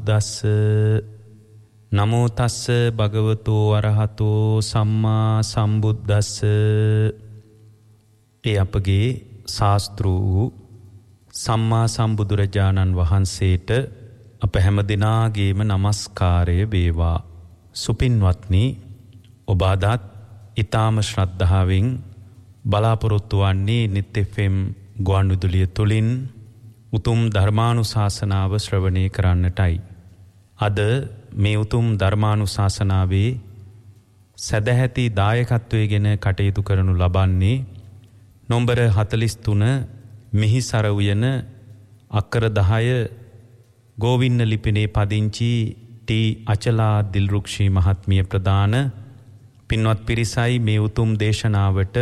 සම්බුද්දස්ස නමෝ තස්ස භගවතෝ අරහතෝ සම්මා සම්බුද්දස්ස. ඒ අපගේ ශාස්ත්‍ර වූ සම්මා සම්බුදුරජාණන් වහන්සේට අප හැම දිනාගේම නමස්කාරය වේවා. සුපින්වත්නි, ඔබ අදත් ඊ타ම ශ්‍රද්ධාවෙන් බලාපොරොත්තු වන්නේ නිත් FM ගුවන්විදුලිය තුලින් උතුම් ධර්මානුශාසනාව ශ්‍රවණය කරන්නටයි. අද මේ උතුම් ධර්මානුශාසනාවේ සදැහැති දායකත්වයෙන් කටයුතු කරනු ලබන්නේ නොම්බර 43 මිහිසර උයන අක්කර 10 ගෝවින්න ලිපිනේ පදිංචි ටී අචලා දිල්රුක්ෂී මහත්මිය ප්‍රදාන පින්වත් පිරිසයි මේ උතුම් දේශනාවට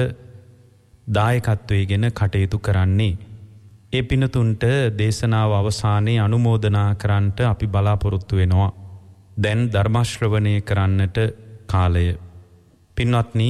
දායකත්වයෙන් කටයුතු කරන්නේ. ඒ පිනතුන්ට දේශනාව අවසානයේ අනුමෝදනා කරන්නට අපි බලාපොරොත්තු වෙනවා. දැන් ධර්ම ශ්‍රවණය කරන්නට කාලය. පින්වත්නි,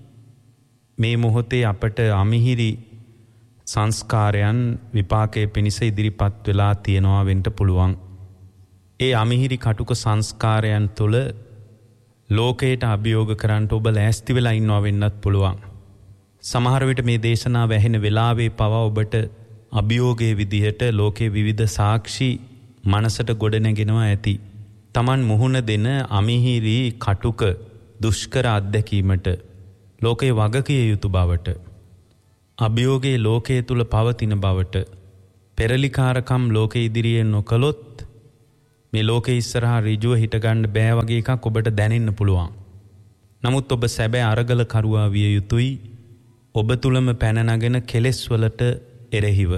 මේ මොහොතේ අපට අමිහිරි සංස්කාරයන් විපාකයේ පිණිස ඉදිරිපත් වෙලා තියෙනවා වෙන්න පුළුවන්. ඒ අමිහිරි කටුක සංස්කාරයන් තුළ ලෝකයට අභියෝග කරන්නට ඔබ ලෑස්ති වෙලා ඉන්නවා වෙන්නත් පුළුවන්. සමහර විට මේ දේශනාව ඇහෙන වෙලාවේ පවා ඔබට අභියෝගයේ විදිහට ලෝකේ විවිධ සාක්ෂි මනසට ගොඩනගෙනවා ඇති. Taman මුහුණ දෙන අමිහිරි කටුක දුෂ්කර අත්දැකීමට ලෝකේ වගකිය යුතු බවට, අභියෝගයේ ලෝකයේ තුල පවතින බවට, පෙරලිකාරකම් ලෝකේ ඉදිරියේ නොකළොත් මේ ලෝකේ ඉස්සරහා ඍජුව හිට ගන්න බෑ වගේ එකක් ඔබට දැනෙන්න පුළුවන්. නමුත් ඔබ සැබෑ අරගල කරුවා විය යුතුයි. ඔබ තුලම පැන නගෙන කෙලෙස් වලට එරෙහිව.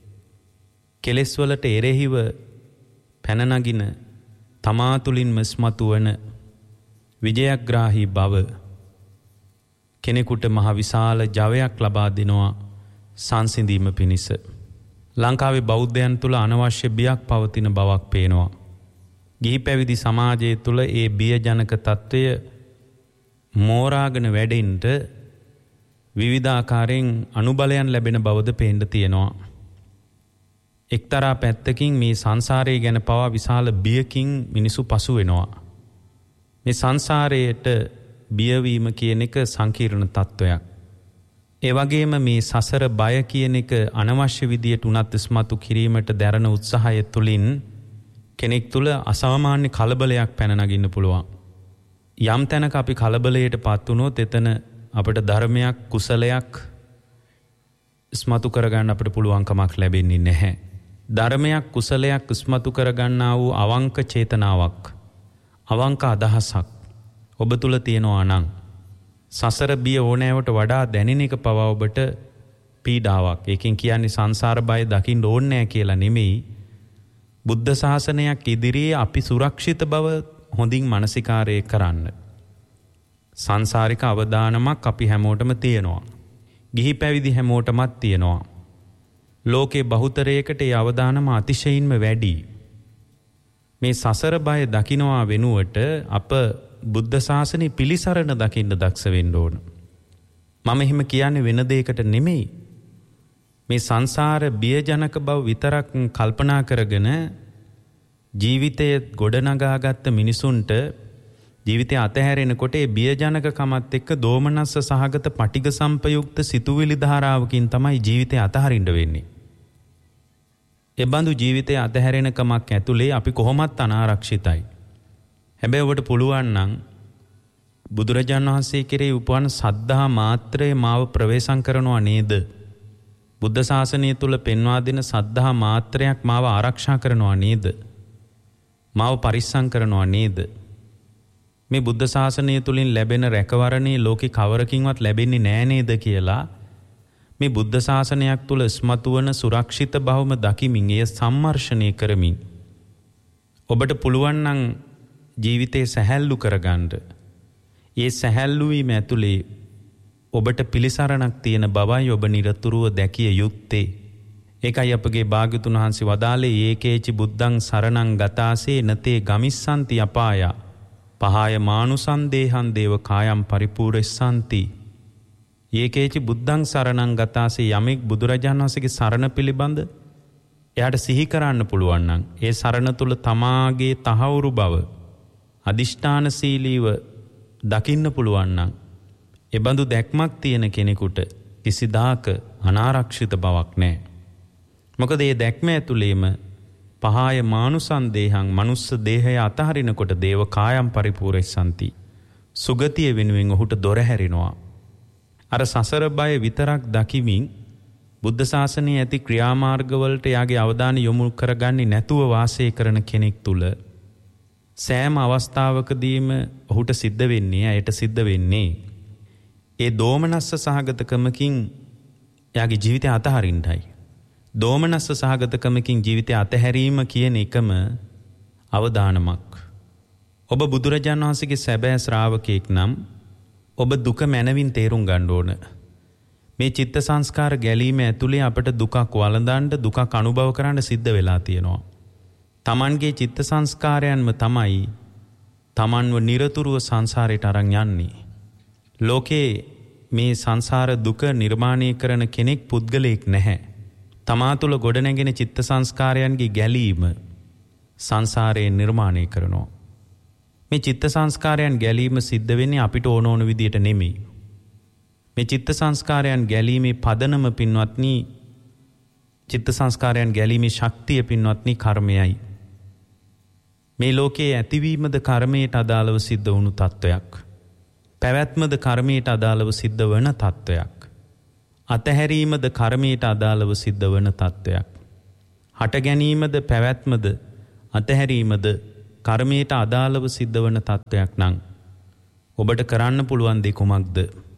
කෙලෙස් වලට එරෙහිව පැන නගින තමා තුලින්ම ස්මතු වන විජයග්‍රාහී බව කෙනෙකුට මහ විශාල ජවයක් ලබා දෙනවා සංසිඳීම පිණිස. ලංකාවේ බෞද්ධයන් තුල අනවශ්‍ය බියක් පවතින බවක් පේනවා. ගිහි පැවිදි සමාජය තුල ඒ බියජනක తত্ত্বය මෝරාගෙන වැඩෙන්න විවිධාකාරයෙන් අනුබලයන් ලැබෙන බවද පේන්න තියෙනවා. එක්තරා පැත්තකින් මේ සංසාරය ගැන පවා විශාල බියකින් මිනිසු පසු වෙනවා. මේ සංසාරයට බියවීම කියන එක සංකීර්ණ තත්වයක්. ඒ වගේම මේ සසර බය කියන එක අනවශ්‍ය විදියට උනත් ස්මතු කිරීමට දරන උත්සාහය තුලින් කෙනෙක් තුල අසාමාන්‍ය කලබලයක් පැන නගින්න පුළුවන්. යම් තැනක අපි කලබලයටපත් වුණොත් එතන අපට ධර්මයක්, කුසලයක් ස්මතු කරගන්න අපට පුළුවන්කමක් ලැබෙන්නේ නැහැ. ධර්මයක්, කුසලයක් ස්මතු කරගන්නා වූ අවංක චේතනාවක්, අවංක අදහසක් ඔබ තුල තියෙනවා නම් සසර බිය ඕනෑවට වඩා දැනෙන එක පවා ඔබට පීඩාවක්. ඒකෙන් කියන්නේ සංසාර බය දකින්න ඕනේ නැහැ කියලා නෙමෙයි. බුද්ධ ශාසනයක් ඉදිරියේ අපි සුරක්ෂිත බව හොඳින් මනසිකාරය කරන්න. සංසාරික අවදානමක් අපි හැමෝටම තියෙනවා. ගිහි පැවිදි හැමෝටමත් තියෙනවා. ලෝකේ බහුතරයකට ඒ අවදානම අතිශයින්ම වැඩි. මේ සසර බය දකින්නවා වෙනුවට අප බුද්ධ ශාසනය පිළිසරණ දකින්න දක්ෂ වෙන්න ඕන. මම එහෙම කියන්නේ වෙන දෙයකට නෙමෙයි. මේ සංසාර බියජනක බව විතරක් කල්පනා කරගෙන ජීවිතය ගොඩනගාගත්ත මිනිසුන්ට ජීවිතය අතහැරෙනකොට ඒ බියජනකකමත් එක්ක දෝමනස්ස සහගත පටිඝ සම්පයුක්ත සිතුවිලි ධාරාවකින් තමයි ජීවිතය අතහරින්න වෙන්නේ. ඒ බඳු ජීවිතය අතහැරෙනකමක් ඇතුලේ අපි කොහොමත් අනාරක්ෂිතයි. හැබැයි ඔබට පුළුවන් නම් බුදුරජාණන් වහන්සේ කෙරෙහි උපවන සද්ධා මාත්‍රය මාව ප්‍රවේශම් කරනවා නේද? බුද්ධ ශාසනය තුල පෙන්වා දෙන සද්ධා මාත්‍රයක් මාව ආරක්ෂා කරනවා නේද? මාව පරිස්සම් කරනවා නේද? මේ බුද්ධ ශාසනය තුලින් ලැබෙන රැකවරණේ ලෝකේ කවරකින්වත් ලැබෙන්නේ නෑ නේද කියලා මේ බුද්ධ ශාසනයක් තුල ස්මතු වන සුරක්ෂිත භවම දකිමින් එය සම්මර්ෂණය කරමින් ඔබට පුළුවන් නම් ජීවිතේ සැහැල්ලු කරගන්න. ඒ සැහැල්ලු වීම ඇතුලේ ඔබට පිළිසරණක් තියෙන බවයි ඔබ නිරතුරුව දැකිය යුත්තේ. ඒකයි අපගේ භාග්‍යතුන් වහන්සේ වදාළේ ඒකේචි බුද්ධං සරණං ගතාසේ නතේ ගමිස්සන්ති අපාය පහාය මානුසං දේහං දේව කායම් පරිපූර්ණස්සන්ති. ඒකේචි බුද්ධං සරණං ගතාසේ යමෙක් බුදුරජාණන් වහන්සේගේ සරණ පිළිබඳ එයාට සිහි කරන්න පුළුවන් නම් ඒ සරණ තුල තමාගේ තහවුරු බව අදිෂ්ඨානශීලීව දකින්න පුළුවන් නම් ඒ බඳු දැක්මක් තියෙන කෙනෙකුට කිසිදාක අනාරක්ෂිත බවක් නැහැ. මොකද මේ දැක්ම ඇතුළේම පහාය මානුසං දේහං මනුස්ස දේහය අතහරිනකොට දේව කායම් පරිපූර්ණසන්ති සුගතිය වෙනුවෙන් ඔහුට දොර හැරෙනවා. අර සසර බය විතරක් දකිමින් බුද්ධ ශාසනයේ ඇති ක්‍රියාමාර්ගවලට යාගේ අවධානය යොමු කරගන්නේ නැතුව වාසය කරන කෙනෙක් තුල සෑම අවස්ථාවකදීම ඔහුට සිද්ධ වෙන්නේ ඇයට සිද්ධ වෙන්නේ ඒ දෝමනස්ස සහගතකමකින් යාගේ ජීවිතය අතහරින්නයි. දෝමනස්ස සහගතකමකින් ජීවිතය අතහැරීම කියන එකම අවදානමක්. ඔබ බුදුරජාණන් වහන්සේගේ සැබෑ ශ්‍රාවකෙක් නම් ඔබ දුක මනවින් තේරුම් ගන්න ඕන. මේ චිත්ත සංස්කාර ගැලීම ඇතුලේ අපට දුකක් වළඳන්න දුකක් අනුභව කරන්න සිද්ධ වෙලා තියෙනවා. Tamanගේ චිත්ත සංස්කාරයන්ම තමයි Tamanව නිරතුරුව සංසාරයට අරන් යන්නේ. ලෝකේ මේ සංසාර දුක නිර්මාණය කරන කෙනෙක් පුද්ගලයෙක් නැහැ. තමා තුළ ගොඩනැගෙන චිත්ත සංස්කාරයන්ගේ ගැලීම සංසාරයේ නිර්මාණය කරනවා. මේ චිත්ත සංස්කාරයන් ගැලීම සිද්ධ වෙන්නේ අපිට ඕන විදියට නෙමෙයි. මේ චිත්ත සංස්කාරයන් ගැලීමේ පදනම පින්වත්නි චිත්ත සංස්කාරයන් ගැලීමේ ශක්තිය පින්වත්නි කර්මයයි. මේ ලෝකයේ ඇතිවීමද කර්මයට අදාළව සිද්ධ වුණු තත්වයක්. පැවැත්මද කර්මයට අදාළව සිද්ධ වන තත්වයක්. අතහැරීමද කර්මයට අදාළව සිද්ධ වන තත්වයක්. හට ගැනීමද පැවැත්මද අතහැරීමද කර්මයට අදාළව සිද්ධ වන තත්වයක් නම් ඔබට කරන්න පුළුවන් දේ කුමක්ද?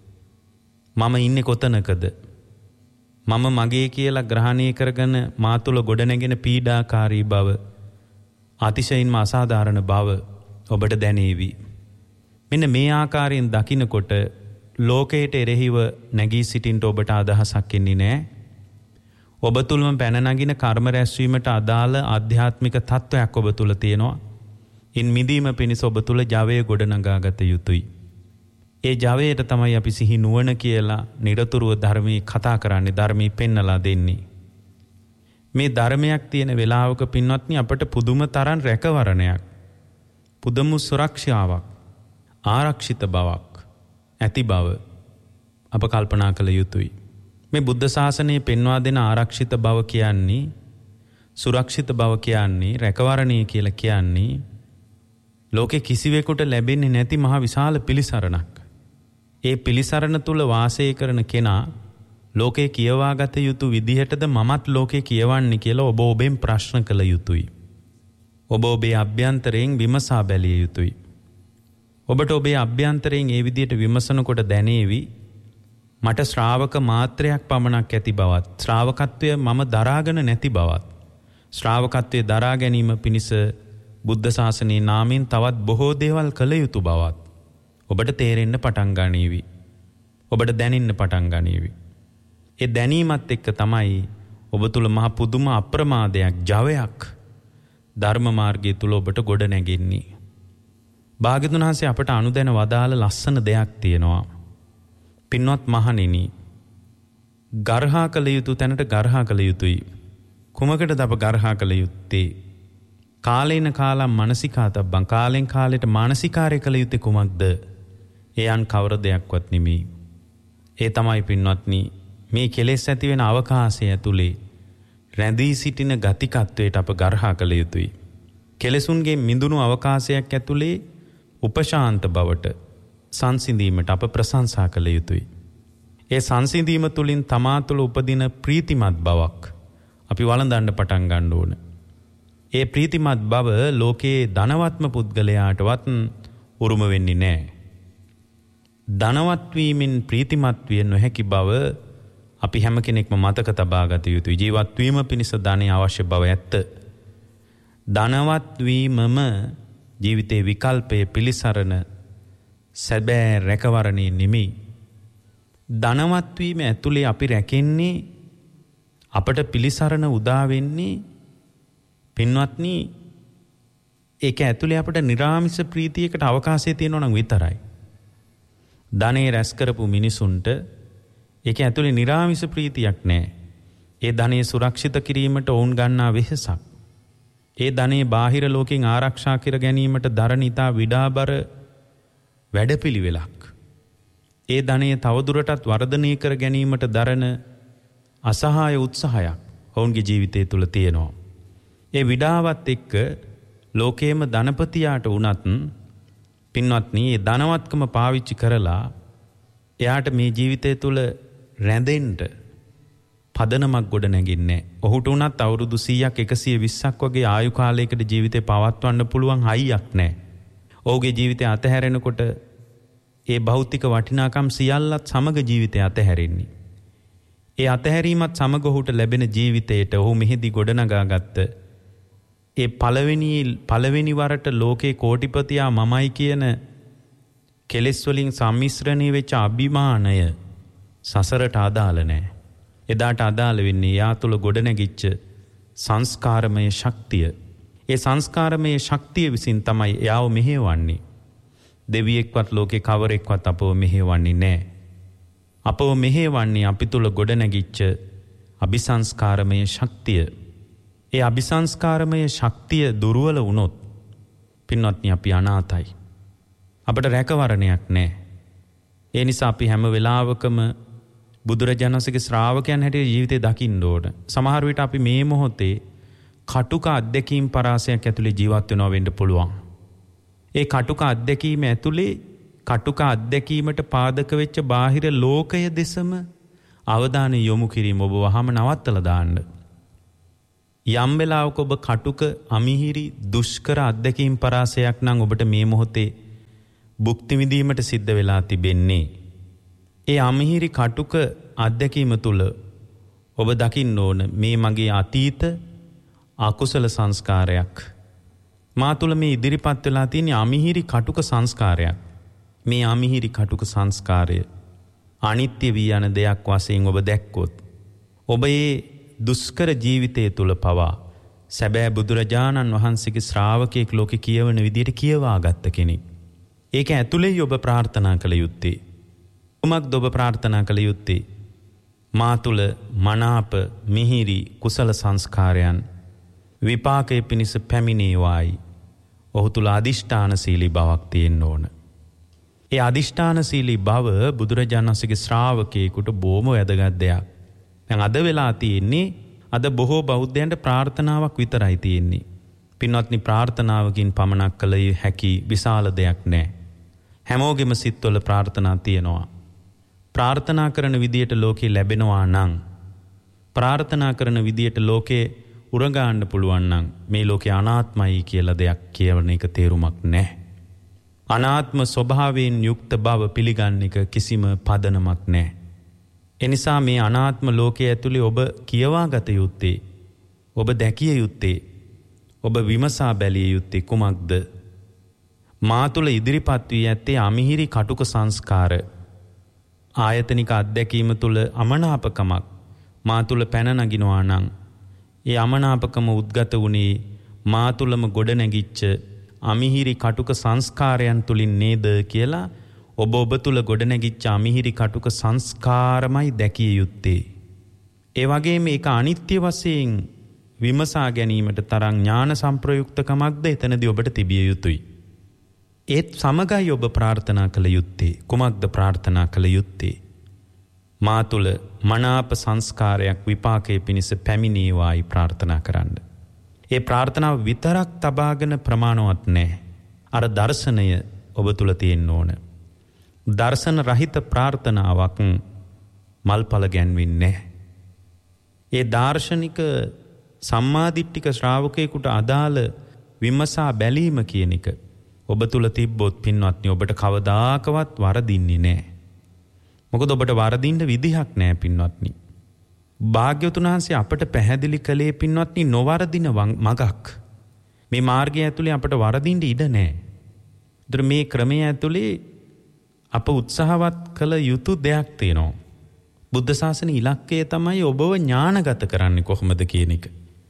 මම ඉන්නේ කොතනකද? මම මගේ කියලා ග්‍රහණය කරගෙන මා තුළ ගොඩනැගෙන පීඩාකාරී බව අතිශයින්ම අසාධාරණ බව ඔබට දැනේවි. මෙන්න මේ ආකාරයෙන් දකිනකොට ලෝකයට එරෙහිව නැගී සිටින්න ඔබට අදහසක් එන්නේ නැහැ. ඔබ තුළම පැන නගින කර්ම රැස්වීමට අදාළ ආධ්‍යාත්මික තත්වයක් ඔබ තුළ තියෙනවා. ඉන් මිදීම පිණිස ඔබ තුළ ජවය ගොඩනගාගත යුතුයි. ඒ ජවයට තමයි අපි සිහි නුවණ කියලා නිරතුරුව ධර්මයේ කතා කරන්නේ, ධර්මයේ පෙන්නලා දෙන්නේ. මේ ධර්මයක් තියෙන වෙලාවක පින්වත්නි අපට පුදුම තරම් රැකවරණයක්, පුදුම සුරක්ෂාවක්, ආරක්ෂිත බවක් ඇති බව අප කල්පනා කළ යුතුයි. මේ බුද්ධ ශාසනයේ පෙන්වා දෙන ආරක්ෂිත බව කියන්නේ, සුරක්ෂිත බව කියන්නේ, රැකවරණය කියලා කියන්නේ ලෝකේ කිසිවෙකුට ලැබෙන්නේ නැති මහ විශාල පිළිසරණක්. ඒ පිළිසරණ තුල වාසය කරන කෙනා ලෝකේ කියවාගත යුතු විදිහටද මමත් ලෝකේ කියවන්නේ කියලා ඔබ ඔබෙන් ප්‍රශ්න කළ යුතුයි. ඔබ ඔබේ අභ්‍යන්තරයෙන් විමසා බැලිය යුතුයි. ඔබට ඔබේ අභ්‍යන්තරයෙන් ඒ විදිහට විමසනකොට දැනේවි මට ශ්‍රාවක මාත්‍රයක් පමණක් ඇති බවත්, ශ්‍රාවකත්වය මම දරාගෙන නැති බවත්, ශ්‍රාවකත්වයේ දරා ගැනීම පිණිස බුද්ධ ශාසනයේ නාමයෙන් තවත් බොහෝ දේවල් කළ යුතු බවත් ඔබට තේරෙන්න පටන් ගනීවි. ඔබට දැනෙන්න පටන් ගනීවි. ඒ දැනීමත් එක්ක තමයි ඔබ තුල මහ පුදුම අප්‍රමාදයක්, ජවයක් ධර්ම මාර්ගය තුල ඔබට ගොඩ නැගෙන්නේ. භාග්‍යවතුන් වහන්සේ අපට අනුදැන වදාළ ලස්සන දෙයක් තියෙනවා. පින්වත් මහණෙනි, ගර්හා කළ යුතු තැනට ගර්හා කළ යුතුයි. කුමකටද අප ගර්හා කළ යුත්තේ? කාලේන කාලම් මානසිකාතබ්බං, කාලෙන් කාලයට මානසිකාරය කළ යුත්තේ කුමක්ද? ඒ අන් කවර දෙයක්වත් නෙමෙයි. ඒ තමයි පින්වත්නි මේ කෙලෙස් ඇති වෙන අවකාශය ඇතුලේ රැඳී සිටින ගතිකත්වයට අප ගර්හා කළ යුතුයි. කෙලෙසුන්ගේ මිදුණු අවකාශයක් ඇතුලේ උපශාන්ත බවට, සංසිඳීමට අප ප්‍රශංසා කළ යුතුයි. ඒ සංසිඳීම තුළින් තමා තුළ උපදින ප්‍රීතිමත් බවක් අපි වළඳන්න පටන් ගන්න ඕන. ඒ ප්‍රීතිමත් බව ලෝකයේ ධනවත්ම පුද්ගලයාටවත් උරුම වෙන්නේ නැහැ. ධනවත් වීමෙන් ප්‍රීතිමත් විය නොහැකි බව අපි හැම කෙනෙක්ම මතක තබා ගත යුතුයි. ජීවත් වීම පිණිස ධනය අවශ්‍ය බව ඇත්ත. ධනවත් වීමම ජීවිතේ විකල්පයේ පිළිසරණ සැබෑ රැකවරණේ නෙමෙයි. ධනවත් වීම ඇතුලේ අපි රැකෙන්නේ, අපට පිළිසරණ උදා වෙන්නේ පින්වත්නි ඒක ඇතුලේ අපට නිරාමිස ප්‍රීතියකට අවකාශය තියෙනවා නම් විතරයි. ධනෙ රැස් කරපු මිනිසුන්ට ඒක ඇතුලේ නිරාමිස ප්‍රීතියක් නැහැ. ඒ ධනය සුරක්ෂිත කිරීමට ඔවුන් ගන්නා වෙහෙසක්. ඒ ධනයේ බාහිර ලෝකෙන් ආරක්ෂා කර ගැනීමට දරන ඉතා විඩාබර වැඩපිළිවෙලක්. ඒ ධනය තවදුරටත් වර්ධනය කර ගැනීමට දරන අසහාය උත්සාහයක් ඔවුන්ගේ ජීවිතය තුළ තියෙනවා. ඒ විඩාවත් එක්ක ලෝකයේම ධනපතියාට වුණත් පින්වත්නි ඒ ධනවත්කම පාවිච්චි කරලා එයාට මේ ජීවිතය තුළ රැඳෙන්න පදනමක් ගොඩ නැගින්නේ. ඔහුට උනත් අවුරුදු 100ක් 120ක් වගේ ආයු කාලයකට ජීවිතේ පවත්වන්න පුළුවන් හයියක් නැහැ. ඔහුගේ ජීවිතය අතහැරෙනකොට ඒ භෞතික වටිනාකම් සියල්ලත් සමග ජීවිතය අතහැරෙන්නේ. ඒ අතහැරීමත් සමග ඔහුට ලැබෙන ජීවිතයට ඔහු මෙහිදී ගොඩනගාගත්ත ඒ පළවෙනි වරට ලෝකේ කෝටිපතියා මමයි කියන කෙලෙස් වලින් සම්මිශ්‍රණය වෙච්ච අභිමානය සසරට අදාළ නැහැ. එදාට අදාළ වෙන්නේ යා තුළ ගොඩනැගිච්ච සංස්කාරමය ශක්තිය. ඒ සංස්කාරමය ශක්තිය විසින් තමයි එයාව මෙහෙවන්නේ. දෙවියෙක්වත් ලෝකේ කවරෙක්වත් අපව මෙහෙවන්නේ නැහැ. අපව මෙහෙවන්නේ අපි තුළ ගොඩනැගිච්ච අபிසංස්කාරමය ශක්තිය. ඒ අபிසංස්කාරමය ශක්තිය දුර්වල වුණොත් පින්වත්නි අපි අනාතයි. අපට රැකවරණයක් නැහැ. ඒ නිසා අපි හැම වෙලාවකම බුදුරජාණන් වහන්සේගේ ශ්‍රාවකයන් හැටියට ජීවිතේ දකින්න ඕන. සමහර විට අපි මේ මොහොතේ කටුක අත්දැකීම් පරාසයක් ඇතුලේ ජීවත් වෙනවා වෙන්න පුළුවන්. ඒ කටුක අත්දැකීම ඇතුලේ කටුක අත්දැකීමට පාදක වෙච්ච බාහිර ලෝකය දෙසම අවධානය යොමු කිරීම ඔබ වහම නවත්තලා දාන්න. යම් වෙලාවක ඔබ කටුක අමිහිරි දුෂ්කර අත්දැකීම් පරාසයක් නම් ඔබට මේ මොහොතේ භුක්ති විඳීමට සිද්ධ වෙලා තිබෙන්නේ. ඒ අමිහිරි කටුක අත්දැකීම තුළ ඔබ දකින්න ඕන මේ මගේ අතීත අකුසල සංස්කාරයක්. මා තුළ මේ ඉදිරිපත් වෙලා තියෙන අමිහිරි කටුක සංස්කාරයක්. මේ අමිහිරි කටුක සංස්කාරය අනිත්‍ය වී යන දෙයක් වශයෙන් ඔබ දැක්කොත් ඔබ ඒ දුෂ්කර ජීවිතය තුළ පවා සැබෑ බුදුරජාණන් වහන්සේගේ ශ්‍රාවකයෙක් ලෝකේ කියවන විදියට කියවා ගත්ත කෙනෙක්. ඒක ඇතුලේ ඔබ ප්‍රාර්ථනා කළ යුත්තේ. කුමක්ද ඔබ ප්‍රාර්ථනා කළ යුත්තේ? මා තුළ මනාප මිහිරි කුසල සංස්කාරයන් විපාකයේ පිණිස පැමිණේවායි. ඔහු තුළ අදිෂ්ඨානශීලී බවක් තියෙන්න ඕන. ඒ අදිෂ්ඨානශීලී බව බුදුරජාණන් වහන්සේගේ ශ්‍රාවකයෙකුට බොහොම වැදගත් දෙයක්. දැන් අද වෙලා තියෙන්නේ අද බොහෝ බෞද්ධයන්ට ප්‍රාර්ථනාවක් විතරයි තියෙන්නේ. පින්වත්නි ප්‍රාර්ථනාවකින් පමණක් කළ හැකි විශාල දෙයක් නැහැ. හැමෝගෙම සිත්වල ප්‍රාර්ථනා තියෙනවා. ප්‍රාර්ථනා කරන විදියට ලෝකේ ලැබෙනවා නම් ප්‍රාර්ථනා කරන විදියට ලෝකේ උරගාන්න පුළුවන් නම් මේ ලෝකේ අනාත්මයි කියලා දෙයක් කියවන එක තේරුමක් නැහැ. අනාත්ම ස්වභාවයෙන් යුක්ත බව පිළිගන්න එක කිසිම පදනමක් නැහැ. එනිසා මේ අනාත්ම ලෝකයේ ඇතුලේ ඔබ කියවා ගත යුත්තේ, ඔබ දැකිය යුත්තේ, ඔබ විමසා බැලිය යුත්තේ කුමක්ද? මා තුළ ඉදිරිපත් වී ඇත්තේ අමිහිරි කටුක සංස්කාර. ආයතනික අත්දැකීම තුළ අමනාපකමක් මා තුළ පැන නගිනවා නම් ඒ අමනාපකම උද්ගත වුණේ මා තුළම ගොඩනැගිච්ච අමිහිරි කටුක සංස්කාරයන් තුලින් නේද කියලා ඔබ තුළ ගොඩනැගිච්ච අමිහිරි කටුක සංස්කාරමයි දැකිය යුත්තේ. ඒ වගේම ඒක අනිත්‍ය වශයෙන් විමසා ගැනීමට තරම් ඥාන සම්ප්‍රයුක්තකමක්ද එතනදී ඔබට තිබිය යුතුයි. ඒත් සමගයි ඔබ ප්‍රාර්ථනා කළ යුත්තේ. කුමක්ද ප්‍රාර්ථනා කළ යුත්තේ? මා තුළ මනාප සංස්කාරයක් විපාකයේ පිණිස පැමිණේවායි ප්‍රාර්ථනා කරන්න. ඒ ප්‍රාර්ථනාව විතරක් තබාගෙන ප්‍රමාණවත් නැහැ. අර දර්ශනය ඔබ තුළ තියෙන්න ඕන. දර්ශන රහිත ප්‍රාර්ථනාවක් මල්පල ගැන්වෙන්නේ නැහැ. ඒ දාර්ශනික සම්මාදිට්ඨික ශ්‍රාවකයෙකුට අදාළ විමසා බැලීම කියන එක ඔබ තුල තිබ්බොත් පින්වත්නි ඔබට කවදාකවත් වරදින්නේ නැහැ. මොකද ඔබට වරදින්න විදිහක් නැහැ පින්වත්නි. භාග්‍යවතුන් වහන්සේ අපට පැහැදිලි කළේ පින්වත්නි නොවරදින මගක්. මේ මාර්ගය ඇතුලේ අපට වරදින්න ඉඩ නැහැ. ඒතර මේ ක්‍රමය ඇතුලේ අප උත්සාහවත් කළ යුතු දෙයක් තියෙනවා. බුද්ධ ශාසනයේ ඉලක්කය තමයි ඔබව ඥානගත කරන්නේ කොහොමද කියන එක.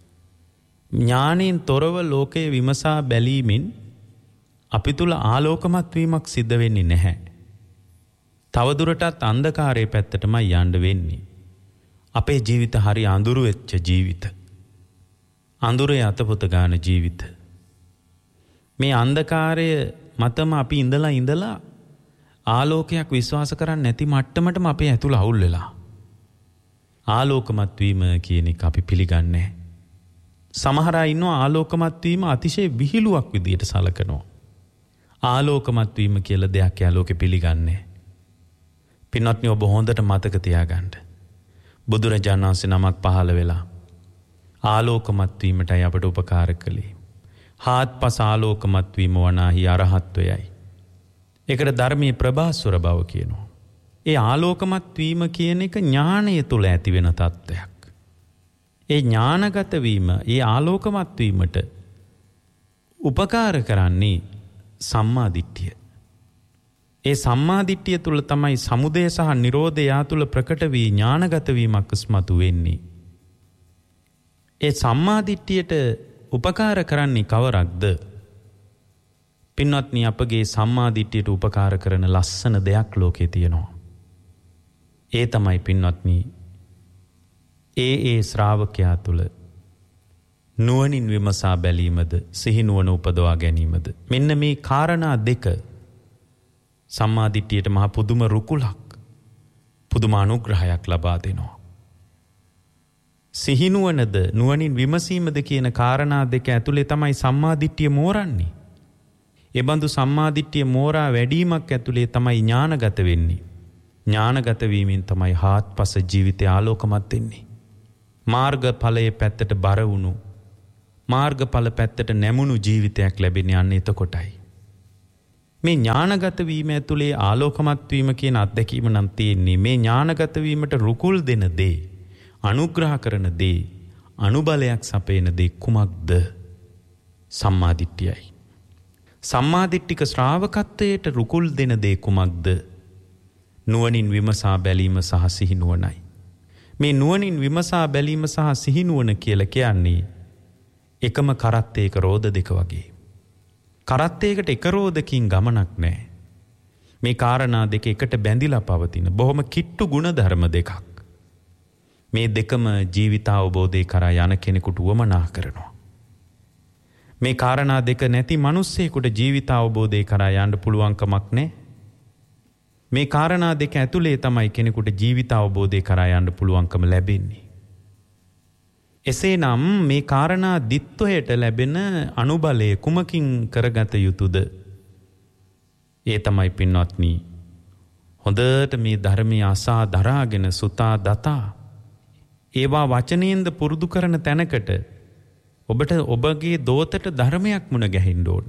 ඥාණයෙන් තොරව ලෝකයේ විමසා බැලීමෙන් අපි තුල ආලෝකමත් වීමක් සිද්ධ වෙන්නේ නැහැ. තවදුරටත් අන්ධකාරයේ පැත්තටමයි යන්න වෙන්නේ. අපේ ජීවිත හරි අඳුරු වෙච්ච ජීවිත. අඳුරේ අතපොත ගන්න ජීවිත. මේ අන්ධකාරය මතම අපි ඉඳලා ආලෝකයක් විශ්වාස කරන්නේ නැති මට්ටමටම අපේ ඇතුළ අවුල් වෙලා. ආලෝකමත් වීම කියන එක අපි පිළිගන්නේ. සමහර අය ඉන්නවා ආලෝකමත් වීම අතිශය විහිළුවක් විදියට සලකනවා. ආලෝකමත් වීම කියලා දෙයක් ආලෝකෙ පිළිගන්නේ. පින්වත්නි ඔබ හොඳට මතක තියාගන්න. බුදුරජාණන් වහන්සේ නමක් පහළ වෙලා ආලෝකමත් වීමටයි අපට උපකාර කළේ. හාත්පස ආලෝකමත් වීම වනාහි අරහත්වයයි. ඒකට ධර්මයේ ප්‍රභාස්වර බව කියනවා. ඒ ආලෝකමත් වීම කියන එක ඥානය තුල ඇති වෙන තත්ත්වයක්. ඒ ඥානගත වීම, ඒ ආලෝකමත් වීමට උපකාර කරන්නේ සම්මා දිට්ඨිය. ඒ සම්මා දිට්ඨිය තුල තමයි සමුදය සහ නිරෝධය යා තුල ප්‍රකට වී ඥානගත වීමක් ස්මතු වෙන්නේ. ඒ සම්මා දිට්ඨියට උපකාර කරන්නේ කවරක්ද? පින්වත්නි අපගේ සම්මා දිට්ඨියට උපකාර කරන ලස්සන දෙයක් ලෝකේ තියෙනවා. ඒ තමයි පින්වත්නි ඒ ශ්‍රාවකයා තුල නුවණින් විමසා බැලීමද සිහි නුවණ උපදවා ගැනීමද. මෙන්න මේ කාරණා දෙක සම්මා දිට්ඨියට මහ පුදුම රුකුලක්, පුදුම අනුග්‍රහයක් ලබා දෙනවා. සිහි නුවණද නුවණින් විමසීමද කියන කාරණා දෙක ඇතුලේ තමයි සම්මා දිට්ඨිය මෝරන්නේ. ඒ බඳු සම්මා දිට්ඨිය මෝරා වැඩිමක් ඇතුලේ තමයි ඥානගත වෙන්නේ. ඥානගත වීමෙන් තමයි හාත්පස ජීවිතය ආලෝකමත් වෙන්නේ. මාර්ගඵලයේ පැත්තට බර වුණු, මාර්ගඵල පැත්තට නැමුණු ජීවිතයක් ලැබෙන්නේ අන්න එතකොටයි. මේ ඥානගත වීම ඇතුලේ ආලෝකමත් වීම කියන අත්දැකීම නම් තියෙන්නේ. මේ ඥානගත වීමට රුකුල් දෙන දේ, අනුග්‍රහ කරන දේ, අනුබලයක් සපේන දේ කුමක්ද? සම්මා දිට්ඨියයි. සම්මා දිට්ඨික ශ්‍රාවකත්වයට රුකුල් දෙන දේ කුමක්ද? නුවණින් විමසා බැලීම සහ සිහි නුවණයි. මේ නුවණින් විමසා බැලීම සහ සිහි නුවණ කියලා කියන්නේ එකම කරත්තයක රෝද දෙක වගේ. කරත්තයකට එක රෝදකින් ගමනක් නැහැ. මේ කාරණා දෙක එකට බැඳිලා පවතින බොහොම කිට්ටු ගුණධර්ම දෙකක්. මේ දෙකම ජීවිත අවබෝධය කරා යන කෙනෙකුට උවමනා කරනවා. මේ කාරණා දෙක නැති මිනිස්සෙකුට ජීවිත අවබෝධය කරා යන්න පුළුවන් කමක් නැහැ. මේ කාරණා දෙක ඇතුලේ තමයි කෙනෙකුට ජීවිත අවබෝධය කරා යන්න පුළුවන්කම ලැබෙන්නේ. එසේනම් මේ කාරණා දිත්වයට ලැබෙන අනුබලය කුමකින් කරගත යුතුද? ඒ තමයි පින්වත්නි හොඳට මේ ධර්මයේ අසා දරාගෙන සුතා දතා ඒවා වචනයෙන්ද පුරුදු කරන තැනකට ඔබට ඔබගේ දෝතට ධර්මයක් මුණ ගැහින්න ඕන.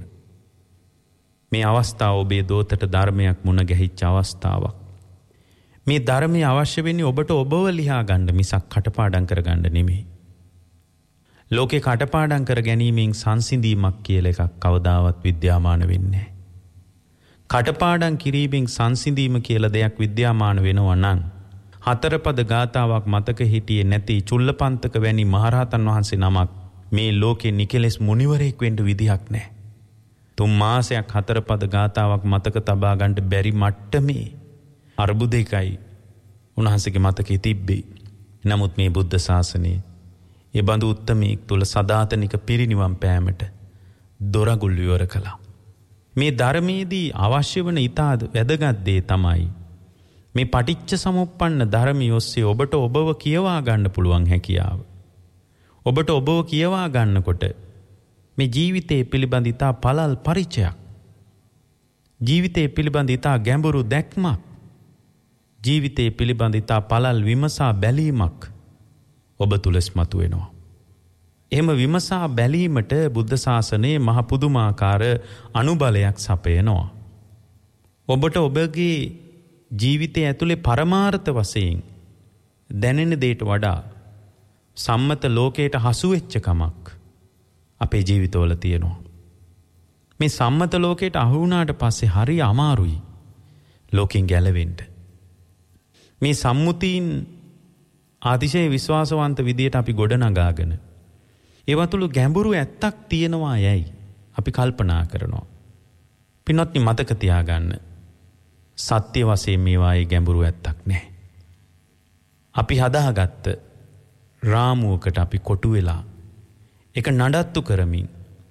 මේ අවස්ථාව ඔබේ දෝතට ධර්මයක් මුණ ගැහිච්ච අවස්ථාවක්. මේ ධර්මය අවශ්‍ය වෙන්නේ ඔබට ඔබව ලියා ගන්න මිසක් කටපාඩම් කරගන්න නෙමෙයි. ලෝකේ කටපාඩම් කර ගැනීමෙන් සංසිඳීමක් කියලා එකක් කවදාවත් විද්‍යාමාන වෙන්නේ නැහැ. කටපාඩම් කිරීමෙන් සංසිඳීම කියලා දෙයක් විද්‍යාමාන වෙනවා නම් හතරපද ගාතාවක් මතක හිටියේ නැති චුල්ලපන්තක වැනි මහරහතන් වහන්සේ නමක් මේ ලෝකේ නිකලෙස් මුනිවරයෙක් වෙන්න විදිහක් නැහැ. 3 මාසයක් හතරපද ගාතාවක් මතක තබා ගන්න බැරි මට්ටමේ අර්බුදයකයි උන්වහන්සේගේ මතකයේ තිබ්බේ. නමුත් මේ බුද්ධ ශාසනයේ ඒ බඳු උත්තමයෙක් තුල සදාතනික පිරිනිවන් පෑමට දොරගුල් විවර කළා. මේ ධර්මයේදී අවශ්‍ය වන ඊටා වැදගත් දේ තමයි මේ පටිච්ච සමුප්පන්න ධර්මිය ඔස්සේ ඔබට ඔබව කියවා ගන්න පුළුවන් හැකියාව. ඔබට ඔබව කියවා ගන්නකොට මේ ජීවිතයේ පිළිබඳ ඊටා පළල් පරිචයක්, ජීවිතයේ පිළිබඳ ඊටා ගැඹුරු දැක්මක්, ජීවිතයේ පිළිබඳ ඊටා පළල් විමසා බැලීමක් ඔබ තුල ස්මතු වෙනවා. එහෙම විමසා බැලීමට බුද්ධ ශාසනයේ මහ පුදුමාකාර අනුබලයක් සපයනවා. ඔබට ඔබගේ ජීවිතය ඇතුලේ පරමාර්ථ වශයෙන් දැනෙන දෙයට වඩා සම්මත ලෝකයට හසු වෙච්ච කමක් අපේ ජීවිතවල තියෙනවා. මේ සම්මත ලෝකයට අහු වුණාට පස්සේ හරි අමාරුයි ලෝකෙන් ගැලවෙන්න. මේ සම්මුතීන් ආතිශය විශ්වාසවන්ත විදියට අපි ගොඩනගාගෙන ඒවා තුළ ගැඹුරු ඇත්තක් තියෙනවා යයි අපි කල්පනා කරනවා. පින්වත්නි මතක තියාගන්න, සත්‍ය වශයෙන් මේවායේ ගැඹුරු ඇත්තක් නැහැ. අපි හදාගත්ත රාමුවකට අපි කොටු වෙලා එක නඩත්තු කරමින්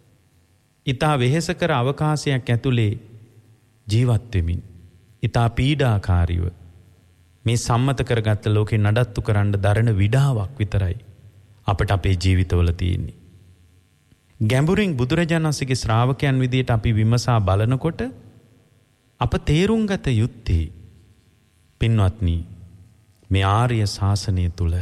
ඊතා වෙහෙසකර අවකාශයක් ඇතුලේ ජීවත් වෙමින් ඊතා පීඩාකාරීව මේ සම්මත කරගත්ත ලෝකේ නඩත්තු කරන්න දරන විඩාවක් විතරයි අපට අපේ ජීවිතවල තියෙන්නේ. ගැඹුරින් බුදුරජාණන් වහන්සේගේ ශ්‍රාවකයන් විදියට අපි විමසා බලනකොට අප තේරුම් ගත යුත්තේ පින්වත්නි මේ ආර්ය ශාසනය තුල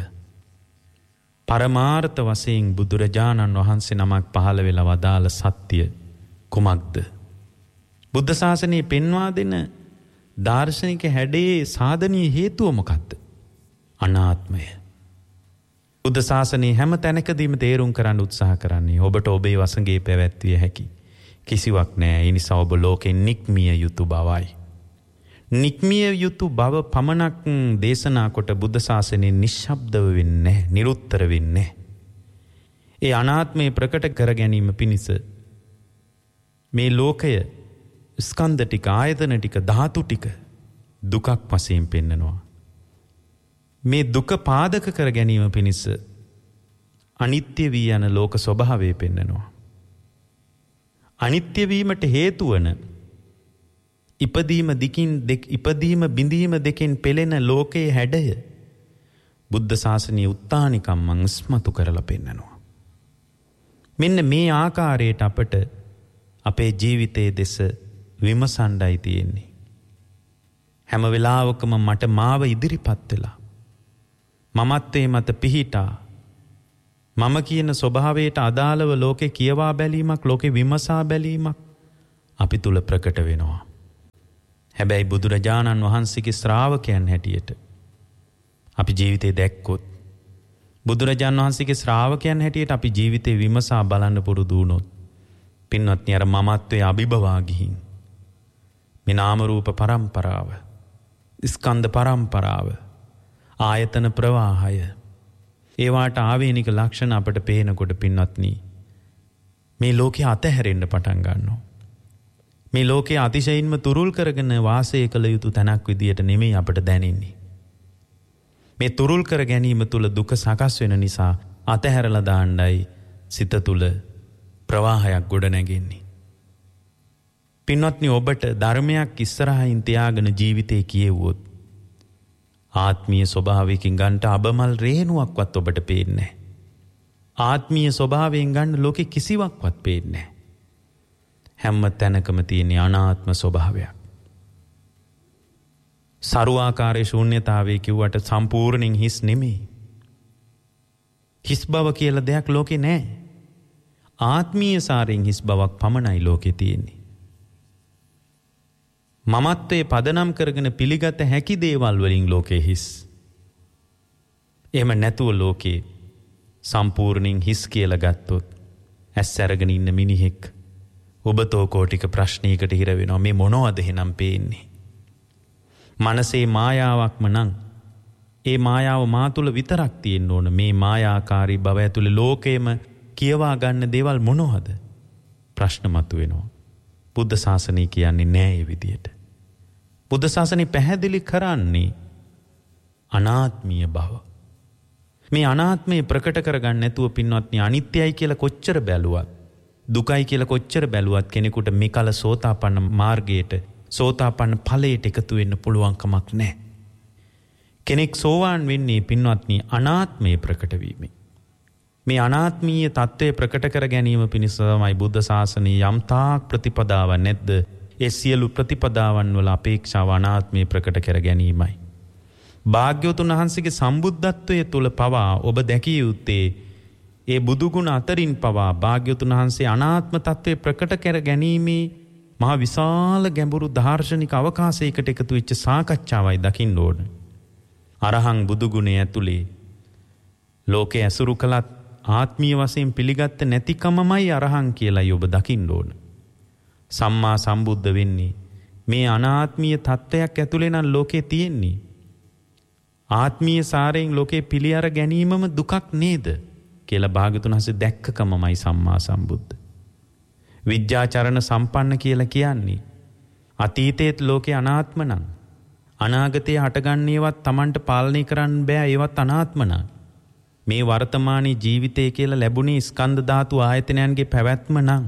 පරමාර්ථ වශයෙන් බුදුරජාණන් වහන්සේ නමක් පහළ වෙලා වදාළ සත්‍ය කුමක්ද? බුද්ධ ශාසනයේ පෙන්වා දෙන දාර්ශනික හැඩයේ සාධනීය හේතුව මොකක්ද? අනාත්මය. බුද්ධ ශාසනයේ හැම තැනකදීම තේරුම් කරන්න උත්සාහ කරන්නේ ඔබට ඔබේ වසඟේ පැවැත්විය හැකි කිසිවක් නැහැ. ඒ නිසා ඔබ ලෝකෙන් නික්මිය යුතු බවයි. නික්මිය යුතු බව පමණක් දේශනා කොට බුද්ධ ශාසනයේ නිශ්ශබ්දව වෙන්නේ නැහැ, නිරුත්තර වෙන්නේ නැහැ. ඒ අනාත්මය ප්‍රකට කර ගැනීම පිණිස මේ ලෝකය ස්කන්ධ ටික, ආයතන ටික, ධාතු ටික දුකක් වශයෙන් පෙන්නනවා. මේ දුක පාදක කර ගැනීම පිණිස අනිත්‍ය වී යන ලෝක ස්වභාවය පෙන්නනවා. අනිත්‍ය වීමට හේතු වන ඉපදීම බිඳීම දෙකෙන් පෙළෙන ලෝකයේ හැඩය බුද්ධ ශාසනයේ උත්තානිකම්මං ස්මතු කරලා පෙන්නනවා. මෙන්න මේ ආකාරයට අපට අපේ ජීවිතයේ දෙස විමසණ්ඩයි තියෙන්නේ. හැම වෙලාවකම මට මාව ඉදිරිපත් වෙලා මමත්වයේ මත පිහිටා මම කියන ස්වභාවයට අදාළව ලෝකේ කියවා බැලීමක්, ලෝකේ විමසා බැලීමක් අපි තුල ප්‍රකට වෙනවා. හැබැයි බුදුරජාණන් වහන්සේගේ ශ්‍රාවකයන් හැටියට අපි ජීවිතේ දැක්කොත්, බුදුරජාණන් වහන්සේගේ ශ්‍රාවකයන් හැටියට අපි ජීවිතේ විමසා බලන්න පුරුදු වුණොත් පින්වත්නි අර මමත්වයේ අභිභවා ගිහින් මේ නාම රූප පරම්පරාව, ස්කන්ධ පරම්පරාව, ආයතන ප්‍රවාහය, ඒවාට ආවේනික ලක්ෂණ අපට පේනකොට පින්වත්නි මේ ලෝකේ අතහැරෙන්න පටන් ගන්නවා. මේ ලෝකේ අතිශයින්ම තුරුල් කරගෙන වාසය කළ යුතු තැනක් විදියට නෙමෙයි අපට දැනෙන්නේ. මේ තුරුල් කර ගැනීම තුල දුක සකස් වෙන නිසා අතහැරලා දාන්නයි සිත තුල ප්‍රවාහයක් ගොඩ නැගෙන්නේ. පින්වත්නි ඔබට ධර්මයක් ඉස්සරහින් තියාගෙන ජීවිතේ කියෙව්වොත් ආත්මීය ස්වභාවයකින් ගන්නට අබමල් රේණුවක්වත් ඔබට පේන්නේ නැහැ. ආත්මීය ස්වභාවයෙන් ගන්න ලෝකෙ කිසිවක්වත් පේන්නේ නැහැ. හැම තැනකම තියෙන අනාත්ම ස්වභාවයක්. සරුවාකාරයේ ශූන්‍යතාවයේ කිව්වට සම්පූර්ණයෙන් හිස් නෙමෙයි. හිස් බව කියලා දෙයක් ලෝකේ නැහැ. ආත්මීය සාරයෙන් හිස් බවක් පමණයි ලෝකේ තියෙන්නේ. මමත්වයේ පදනම් කරගෙන පිළිගත හැකි දේවල් වලින් ලෝකේ හිස්. එහෙම නැතුව ලෝකේ සම්පූර්ණයෙන් හිස් කියලා ගත්තොත් ඇස් අරගෙන ඉන්න මිනිහෙක් ඔබතෝ කෝටික ප්‍රශ්නයකට හිර වෙනවා. මේ මොනවද එහෙනම් පේන්නේ? මනසේ මායාවක්ම නම් ඒ මායාව මා තුල විතරක් තියෙන්න ඕන. මේ මායාකාරී බව ඇතුලේ ලෝකෙම කියවා ගන්න දේවල් මොනවද? ප්‍රශ්න මතුවෙනවා. බුද්ධ ශාසනය කියන්නේ නෑ ඒ විදියට. බුද්ධ ශාසනය පැහැදිලි කරන්නේ අනාත්මීය බව. මේ අනාත්මය ප්‍රකට කරගන්න නැතුව පින්වත්නි අනිත්‍යයි කියලා කොච්චර බැලුවත්, දුකයි කියලා කොච්චර බැලුවත් කෙනෙකුට මේකල සෝතාපන්න මාර්ගයට, සෝතාපන්න ඵලයට එකතු වෙන්න පුළුවන් කමක් නැහැ. කෙනෙක් සෝවාන් වෙන්නේ පින්වත්නි අනාත්මය ප්‍රකට වීමෙන්. මේ අනාත්මීය தත්ත්වය ප්‍රකට කර ගැනීම පිණිස තමයි බුද්ධ ශාසනයේ යම් තාක් ප්‍රතිපදාවක් නැද්ද? ඒ සියලු ප්‍රතිපදාවන් වල අපේක්ෂාව අනාත්මය ප්‍රකට කර ගැනීමයි. භාග්‍යවතුන් වහන්සේගේ සම්බුද්ධත්වයේ තුල පවා ඔබ දැකිය යුත්තේ ඒ බුදු ගුණ අතරින් පවා භාග්‍යවතුන් වහන්සේ අනාත්ම తත්වයේ ප්‍රකට කර ගැනීමේ මහ විශාල ගැඹුරු දාර්ශනික අවකාශයකට එකතු වෙච්ච සාකච්ඡාවයි දකින්න ඕන. අරහං බුදු ගුණය ඇතුලේ ලෝකේ ඇසුරු කළත් ආත්මීය වශයෙන් පිළිගත්ත නැතිකමමයි අරහං කියලායි ඔබ දකින්න ඕන. සම්මා සම්බුද්ධ වෙන්නේ මේ අනාත්මීය තත්වයක් ඇතුලේ නම් ලෝකේ තියෙන්නේ. ආත්මීය සාරයෙන් ලෝකේ පිළි අර ගැනීමම දුකක් නේද කියලා භාග්‍යවතුන් වහන්සේ දැක්කකමමයි සම්මා සම්බුද්ධ. විද්‍යාචරණ සම්පන්න කියලා කියන්නේ අතීතයේත් ලෝකේ අනාත්ම නම් අනාගතයේ හටගන්නේවත් Tamanට පාලනය කරන්න බෑ. ඒවත් අනාත්ම නම්. මේ වර්තමානයේ ජීවිතය කියලා ලැබුණේ ස්කන්ධ ධාතු ආයතනයන්ගේ පැවැත්ම නම්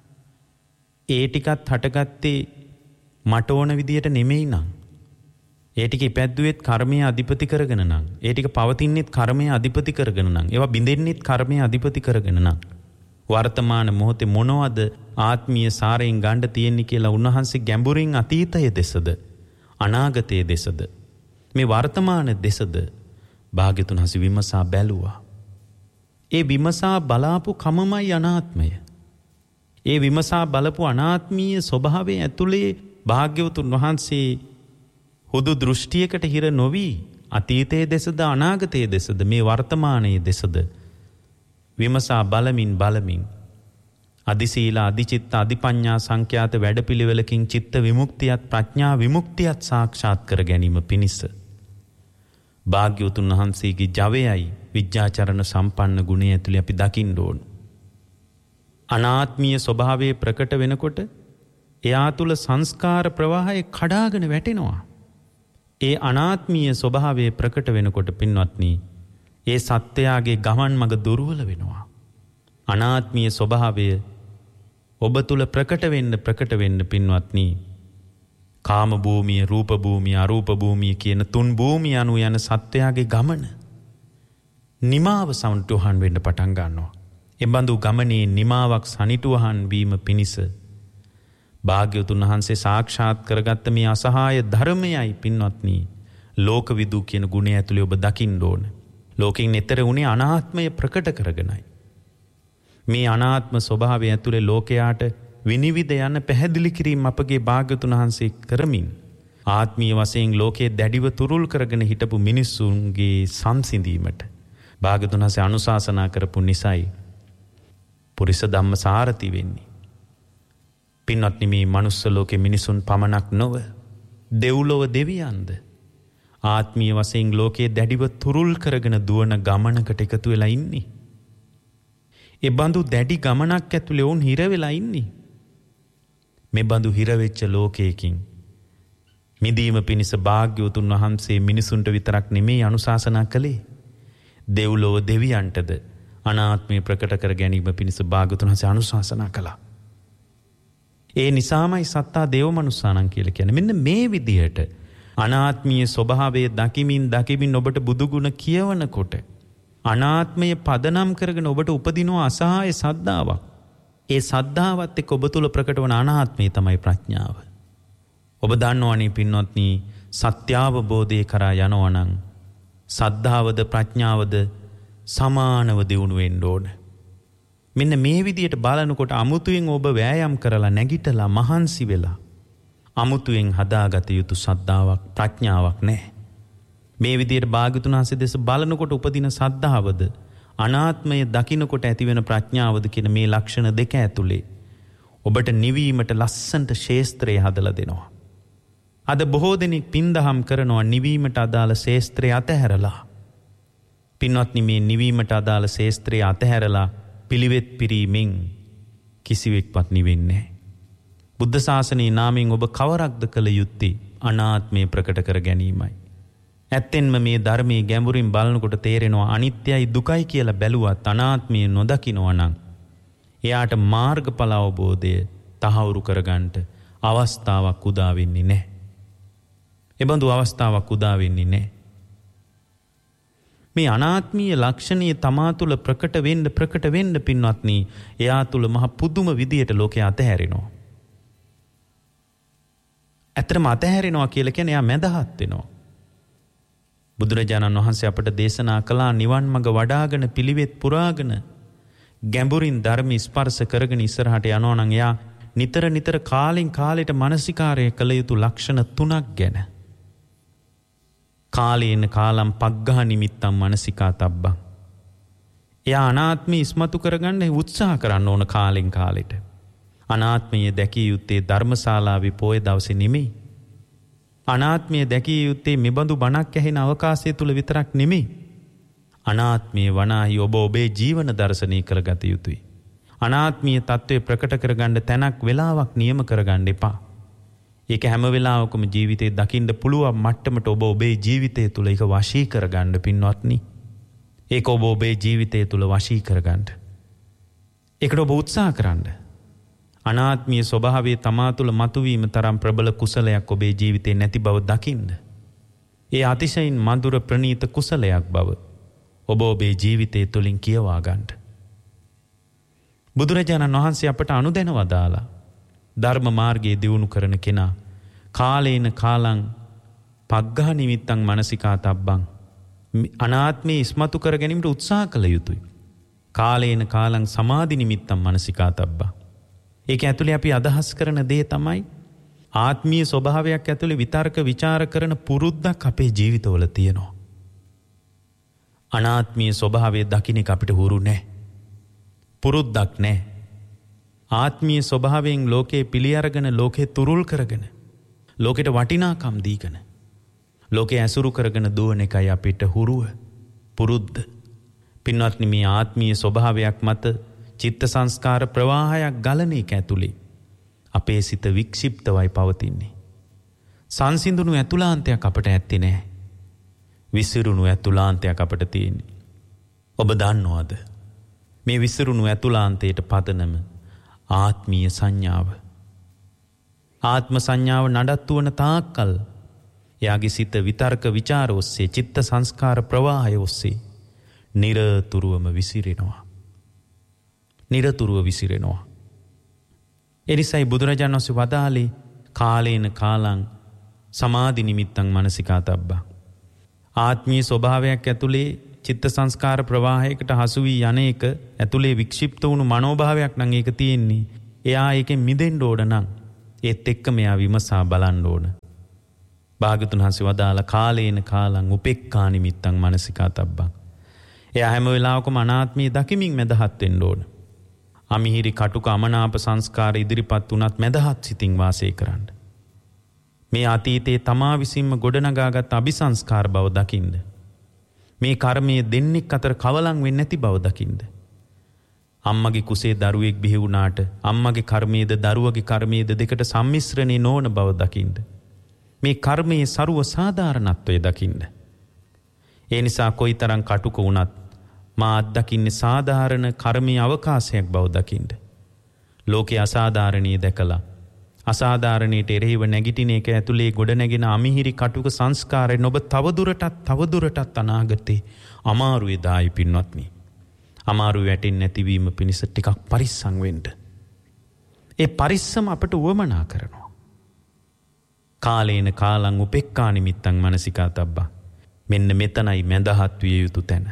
ඒ ටිකත් හටගත්තේ මට ඕන විදියට නෙමෙයි නම් ඒ ටික ඉපැද්දුවෙත් කර්මයේ අධිපති කරගෙන නම් ඒ ටික පවතින්නෙත් කර්මයේ අධිපති කරගෙන නම් ඒවා බිඳෙන්නෙත් කර්මයේ අධිපති කරගෙන නම් වර්තමාන මොහොතේ මොනවද ආත්මීය සාරයෙන් ගන්න තියෙන්නේ කියලා උන්වහන්සේ ගැඹුරින් අතීතයේ දෙසද අනාගතයේ දෙසද මේ වර්තමාන දෙසද භාග්‍යතුන් හසි විමසා බැලුවා. ඒ විමසා බලාපු කමමයි අනාත්මය. ඒ විමසා බලපු අනාත්මීය ස්වභාවය ඇතුලේ භාග්‍යවතුන් වහන්සේ හුදු දෘෂ්ටියකට හිර නොවි අතීතයේ දෙසද අනාගතයේ දෙසද මේ වර්තමානයේ දෙසද විමසා බලමින් අදිසීල අදිචිත්ත අදිපඤ්ඤා සංඛ්‍යාත වැඩපිළිවෙලකින් චිත්ත විමුක්තියත් ප්‍රඥා විමුක්තියත් සාක්ෂාත් කර ගැනීම පිණිස භාග්‍යවතුන් වහන්සේගේ ජවයයි විද්‍යාචරණ සම්පන්න ගුණය ඇතුළේ අපි දකින්න ඕන. අනාත්මීය ස්වභාවයේ ප්‍රකට වෙනකොට එයා තුල සංස්කාර ප්‍රවාහය කඩාගෙන වැටෙනවා. ඒ අනාත්මීය ස්වභාවයේ ප්‍රකට වෙනකොට පින්වත්නි ඒ සත්‍යයාගේ ගමන් මඟ දුර්වල වෙනවා. අනාත්මීය ස්වභාවය ඔබ තුල ප්‍රකට වෙන්න පින්වත්නි කාම භූමිය, රූප භූමිය, අරූප භූමිය කියන තුන් භූමිය අනු යන සත්‍යයාගේ ගමන නිමාව සම්තුහන් වෙන්න පටන් ගන්නවා. එබඳු ගමනේ නිමාවක් සනිටුවහන් වීම පිණිස භාග්‍යවතුන් වහන්සේ සාක්ෂාත් කරගත්ත මේ අසහාය ධර්මයයි පින්වත්නි ලෝකවිදු කියන ගුණය ඇතුලේ ඔබ දකින්න ඕන. ලෝකෙන් නිතර උනේ අනාත්මය ප්‍රකට කරගෙනයි. මේ අනාත්ම ස්වභාවය ඇතුලේ ලෝකයාට විනිවිද යන පැහැදිලි කිරීම අපගේ භාග්‍යවතුන් වහන්සේ කරමින් ආත්මීය වශයෙන් ලෝකයේ දැඩිව තුරුල් කරගෙන හිටපු මිනිස්සුන්ගේ සංසිඳීමට භාග්‍යවතුන් වහන්සේ අනුශාසනා කරපු නිසයි පුරිස ධම්ම සාරති වෙන්නේ. පින්වත්නි මේ මනුස්ස ලෝකේ මිනිසුන් පමණක් නොව දෙව්ලොව දෙවියන්ද ආත්මීය වශයෙන් ලෝකයේ දැඩිව තුරුල් කරගෙන දුවන ගමනකට එකතු වෙලා ඉන්නේ. ඒ බඳු දැඩි ගමනක් ඇතුලේ වුන් හිර වෙලා ඉන්නේ. මේ බඳු හිර වෙච්ච ලෝකයකින් මිදීම පිණිස භාග්‍යවතුන් වහන්සේ මිනිසුන්ට විතරක් නෙමෙයි අනුශාසනා කළේ. දෙව්ලොව දෙවියන්ටද අනාත්මය ප්‍රකට කර ගැනීම පිණිස භාග්‍යවතුන් වහන්සේ අනුශාසනා කළා. ඒ නිසාමයි සත්තා දේවමනුස්සානං කියලා කියන්නේ. මෙන්න මේ විදිහට අනාත්මීය ස්වභාවය දකිමින් ඔබට බුදුගුණ කියවනකොට අනාත්මය පදනම් කරගෙන ඔබට උපදින අසහාය සද්ධාාවක්. ඒ සද්ධාවත් එක්ක ඔබ තුල ප්‍රකට වන අනාත්මය තමයි ප්‍රඥාව. ඔබ දන්නවනේ පින්වත්නි සත්‍යාවබෝධය කරා යනවා නම් සද්ධාවද ප්‍රඥාවද සමානව දියුණු වෙන්න ඕන. මෙන්න මේ විදියට බලනකොට අමුතුවෙන් ඔබ වෑයම් කරලා නැගිටලා මහන්සි වෙලා අමුතුවෙන් හදාගත යුතු සද්ධාාවක් ප්‍රඥාවක් නැහැ. මේ විදියට භාග්‍යවතුන් වහන්සේ දෙස බලනකොට උපදින සද්ධාවද අනාත්මය දකින්නකොට ඇතිවෙන ප්‍රඥාවද කියන මේ ලක්ෂණ දෙක ඇතුලේ ඔබට නිවීමට ලස්සන්ට ශේස්ත්‍රය හදලා දෙනවා. අද බොහෝ දෙනෙක් පින්දහම් කරනවා නිවීමට අදාළ ශේස්ත්‍රය අතහැරලා. පින්වත්නි මේ නිවීමට අදාළ ශේස්ත්‍රය අතහැරලා පිළිවෙත් පිරීමෙන් කිසිවෙක්වත් නිවෙන්නේ නැහැ. බුද්ධ ශාසනයේ නාමයෙන් ඔබ කවරක්ද කළ යුත්තේ? අනාත්මය ප්‍රකට කර ගැනීමයි. ඇත්තෙන්ම මේ ධර්මයේ ගැඹුරින් බලනකොට තේරෙනවා අනිත්‍යයි දුකයි කියලා බැලුවත් අනාත්මය නොදකිනවා නම් එයාට මාර්ගඵල අවබෝධය තහවුරු කරගන්නට අවස්ථාවක් උදා වෙන්නේ නැහැ. එබඳු අවස්ථාවක් උදා වෙන්නේ නැහැ. මේ අනාත්මීය ලක්ෂණීය තමා තුළ ප්‍රකට වෙන්න පින්වත්නි එයා තුළ මහ පුදුම විදියට ලෝකේ අතහැරෙනවා. ඇත්තටම අතහැරෙනවා කියලා කියන්නේ එයා මැදහත් වෙනවා. බුදුරජාණන් වහන්සේ අපට දේශනා කළා නිවන් මඟ වඩාගෙන පිළිවෙත් පුරාගෙන ගැඹුරින් ධර්ම ස්පර්ශ කරගෙන ඉස්සරහට යනවා නම් එයා නිතර කාලෙන් කාලයට මානසිකාරය කළ යුතු ලක්ෂණ 3ක් ගැන. කාලේන කාලම් පග්ගහ නිමිත්තම් මානසිකා තබ්බං. එයා අනාත්මය ඉස්මතු කරගන්න උත්සාහ කරන්න ඕන කාලෙන් කාලෙට. අනාත්මය දැකිය යුත්තේ ධර්මශාලාවේ පොය දවසේ නෙමෙයි. අනාත්මය දැකිය යුත්තේ මෙබඳු බණක් ඇහෙන අවකාශය තුල විතරක් නෙමෙයි. අනාත්මය වනාහි ඔබ ඔබේ ජීවන දර්ශනය කරගත යුතුයි. අනාත්මීය తත්වය ප්‍රකට කරගන්න තැනක් වෙලාවක් නියම කරගන්න එපා. ඒක හැම වෙලාවකම ජීවිතේ දකින්න පුළුවන් මට්ටමට ඔබ ඔබේ ජීවිතය තුළ ඒක වශී කරගන්න පින්වත්නි. ඒක ඔබ ඔබේ ජීවිතය තුළ වශී කරගන්න. ඒකට ඔබ උත්සාහ කරන්න. අනාත්මීය ස්වභාවයේ තමා තුළ මතුවීම තරම් ප්‍රබල කුසලයක් ඔබේ ජීවිතේ නැති බව දකින්න. ඒ අතිශයින් මధుර ප්‍රණීත කුසලයක් බව ඔබ ඔබේ ජීවිතය තුළින් කියවා ගන්න. බුදුරජාණන් වහන්සේ අපට අනුදැන වදාලා ධර්ම මාර්ගයේ දියුණු කරන කෙනා කාලේන කාලං පග්ගහ නිමිත්තං මනසිකාතබ්බං අනාත්මේ ඉස්මතු කර ගැනීමට උත්සාහ කළ යුතුයි. කාලේන කාලං සමාධි නිමිත්තං මනසිකාතබ්බං. ඒක ඇතුලේ අපි අදහස් කරන දේ තමයි ආත්මීය ස්වභාවයක් ඇතුලේ විතර්ක ਵਿਚාර කරන පුරුද්දක් අපේ ජීවිතවල තියෙනවා. අනාත්මීය ස්වභාවය දකින්න අපිට හුරු නැහැ. පුරුද්දක් නැහැ. ආත්මීය ස්වභාවයෙන් ලෝකේ පිළි අරගෙන ලෝකේ තුරුල් කරගෙන ලෝකෙට වටිනාකම් දීගෙන ලෝකේ ඇසුරු කරගෙන දුවන එකයි අපිට හුරුව පුරුද්ද. පින්වත්නි මේ ආත්මීය ස්වභාවයක් මත චිත්ත සංස්කාර ප්‍රවාහයක් ගලන එක ඇතුලේ අපේ සිත වික්ෂිප්තවයි පවතින්නේ. සංසිඳුණු ඇතුළාන්තයක් අපට ඇත්තේ නැහැ. විසිරුණු ඇතුළාන්තයක් අපට තියෙන්නේ. ඔබ දන්නවද මේ විසිරුණු ඇතුළාන්තයට පදනම ආත්මීය සංඥාව. ආත්ම සංඥාව නඩත්තු වන තාක්කල් එයාගේ සිත විතර්ක ਵਿਚාර ඔස්සේ චිත්ත සංස්කාර ප්‍රවාහය ඔස්සේ නිරතුරුවම විසිරෙනවා. නිරතුරුව විසිරෙනවා. එනිසයි බුදුරජාණන් වහන්සේ වදාළේ කාලේන කාලං සමාධි නිමිත්තං මනසිකාතබ්බං. ආත්මීය ස්වභාවයක් ඇතුලේ චිත්ත සංස්කාර ප්‍රවාහයකට හසු වී යන එක ඇතුලේ වික්ෂිප්ත වුණු මනෝභාවයක් නම් ඒක තියෙන්නේ. එයා ඒකෙන් මිදෙන්න ඕන නම් ඒත් එක්කම එයා විමසා බලන්න ඕන. භාග්‍යවතුන් වහන්සේ වදාළ කාලේන කාලං උපේක්ඛා නිමිත්තං මනසිකාතබ්බං. එයා හැම වෙලාවකම අනාත්මය දකිමින් මැදහත් වෙන්න ඕන. අමිහිරි කටුක අමනාප සංස්කාර ඉදිරිපත් වුණත් මැදහත් සිතින් වාසය කරන්න. මේ අතීතයේ තමා විසින්ම ගොඩනගාගත් අபிසංස්කාර බව දකින්න. මේ කර්මයේ දෙන්නෙක් අතර කවලම් වෙන්නේ නැති බව දකින්න. අම්මගේ කුසේ දරුවෙක් බිහි වුණාට අම්මගේ කර්මයේද දරුවගේ කර්මයේද දෙකට සම්මිශ්‍රණේ නොවන බව දකින්න. මේ කර්මයේ ਸਰව සාධාරණත්වය දකින්න. ඒ නිසා කොයිතරම් කටුක වුණත් මා අත්දකින්නේ සාධාරණ කර්මයේ අවකාශයක් බව දකින්න. ලෝකේ අසාධාරණී දැකලා අසාධාරණීට එරෙහිව නැගිටින එක ඇතුලේ ගොඩනැගෙන අමිහිරි කටුක සංස්කාරයෙන් ඔබ තවදුරටත් අනාගතේ අමාරුවේ දායි පින්වත්නි. අමාරු වැටෙන්නේ නැතිවීම පිණිස ටිකක් පරිස්සම් වෙන්න. ඒ පරිස්සම අපට උවමනා කරනවා. කාලේන කාලං උපේක්ඛා නිමිත්තං මනසිකාතබ්බං. මෙන්න මෙතනයි මැදහත් විය යුතු තැන.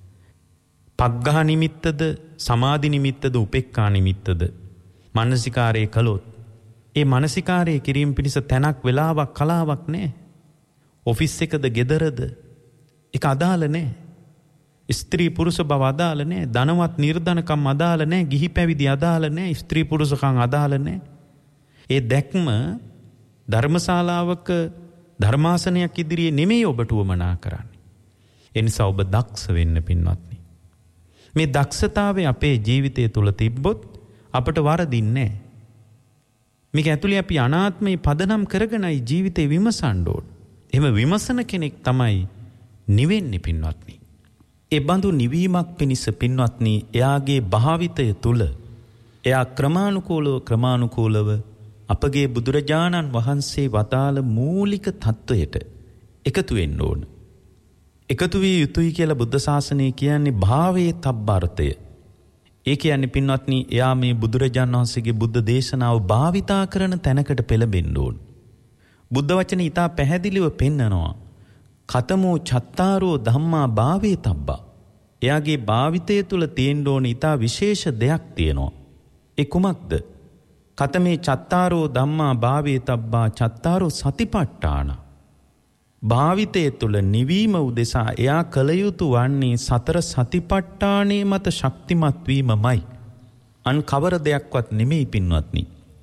පග්ගහ නිමිත්තද සමාධි නිමිත්තද උපේක්ඛා නිමිත්තද මනසිකාරයේ කළොත් ඒ මනසිකාරයේ කිරීම පිණිස තැනක් වෙලාවක් කලාවක් නැහැ. ඔෆිස් එකද ගෙදරද ඒක අදාළ නැහැ. ස්ත්‍රී පුරුෂ බව අදාළ නැහැ. ධනවත් නිර්ධනකම් අදාළ නැහැ. ගිහි පැවිදි අදාළ නැහැ. ස්ත්‍රී පුරුෂකම් අදාළ නැහැ. ඒ දැක්ම ධර්මශාලාවක ධර්මාසනයක් ඉදිරියේ නෙමෙයි ඔබට උවමනා කරන්නේ. ඒ නිසා ඔබ දක්ෂ වෙන්න පින්වත්නි. මේ දක්ෂතාවය අපේ ජීවිතය තුළ තිබ්බොත් අපට වරදින්නේ නැහැ. මේක ඇතුලේ අපි අනාත්මේ පදනම් කරගෙනයි ජීවිතේ විමසන්න ඕන. එහෙම විමසන කෙනෙක් තමයි නිවෙන්නේ පින්වත්නි. ඒ බඳු නිවීමක් පිණිස පින්වත්නි එයාගේ භාවිතය තුල එයා ක්‍රමානුකූලව අපගේ බුදුරජාණන් වහන්සේ වදාළ මූලික தত্ত্বයට එකතු වෙන්න ඕන. එකතු විය යුතුයි කියලා බුද්ධ ශාසනය කියන්නේ භාවයේ තබ්බර්ථය. ඒ කියන්නේ පින්වත්නි එයා මේ බුදුරජාණන් වහන්සේගේ බුද්ධ දේශනාව භාවිතා කරන තැනකට පෙළඹෙන්න ඕන. බුද්ධ වචනේ ඊට පැහැදිලිව පෙන්නනවා. කතමෝ චත්තාරෝ ධම්මා භාවේ තබ්බා. එයාගේ භාවිතය තුල තියෙන්න ඕන ඊට විශේෂ දෙයක් තියෙනවා. ඒ කුමක්ද? කතමේ චත්තාරෝ ධම්මා භාවේ තබ්බා චත්තාරෝ සතිපට්ඨාන. භාවිතය තුල නිවීම උදෙසා එයා කල යුතු වන්නේ සතර සතිපට්ඨානේ මත ශක්තිමත් වීමමයි. අන් කවර දෙයක්වත් නෙමෙයි පින්වත්නි.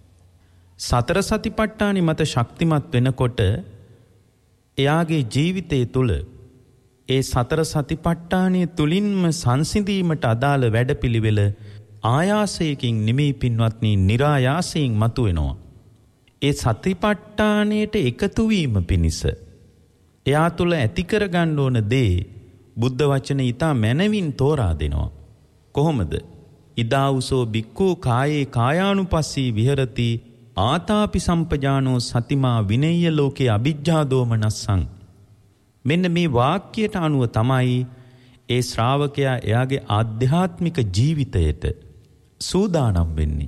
සතර සතිපට්ඨානේ මත ශක්තිමත් වෙනකොට එයාගේ ජීවිතය තුල ඒ සතර සතිපට්ඨානයේ තුලින්ම සංසිඳීමට අදාළ වැඩපිළිවෙල ආයාසයෙන් නෙමෙයි පින්වත්නි નિરાයාසයෙන් මතුවෙනවා. ඒ සතිපට්ඨානයට එකතු වීම පිණිස එයා තුළ ඇති කරගන්න ඕන දේ බුද්ධ වචනේ ඊටා මනවින් තෝරා දෙනවා. කොහොමද? ඉදාඋසෝ බික්ඛු කායේ කායානුපස්සී විහෙරති ආතාපි සම්පජානෝ සතිමා විනෙය්‍ය ලෝකේ අවිජ්ජා දෝමනස්සං. මෙන්න මේ වාක්‍යයට අනුව තමයි ඒ ශ්‍රාවකයා එයාගේ ආධ්‍යාත්මික ජීවිතයට සූදානම් වෙන්නේ.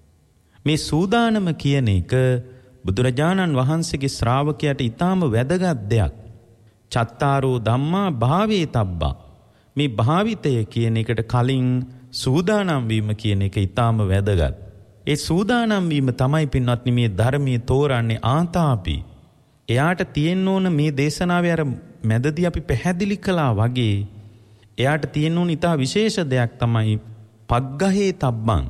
මේ සූදානම කියන එක බුදුරජාණන් වහන්සේගේ ශ්‍රාවකයාට ඊටාම වැදගත් දෙයක්. චත්තාරෝ ධම්මා භාවේ තබ්බා. මේ භාවිතය කියන එකට කලින් සූදානම් වීම කියන එක ඊටාම වැදගත්. ඒ සූදානම් වීම තමයි පින්වත්නි මේ ධර්මයේ තෝරන්නේ ආතාපි. එයාට තියෙන්න ඕන මේ දේශනාවේ අර මැදදී අපි පැහැදිලි කළා වගේ එයාට තියෙන්න ඕන ඊටා විශේෂ දෙයක් තමයි පග්ගහේ තබ්බං.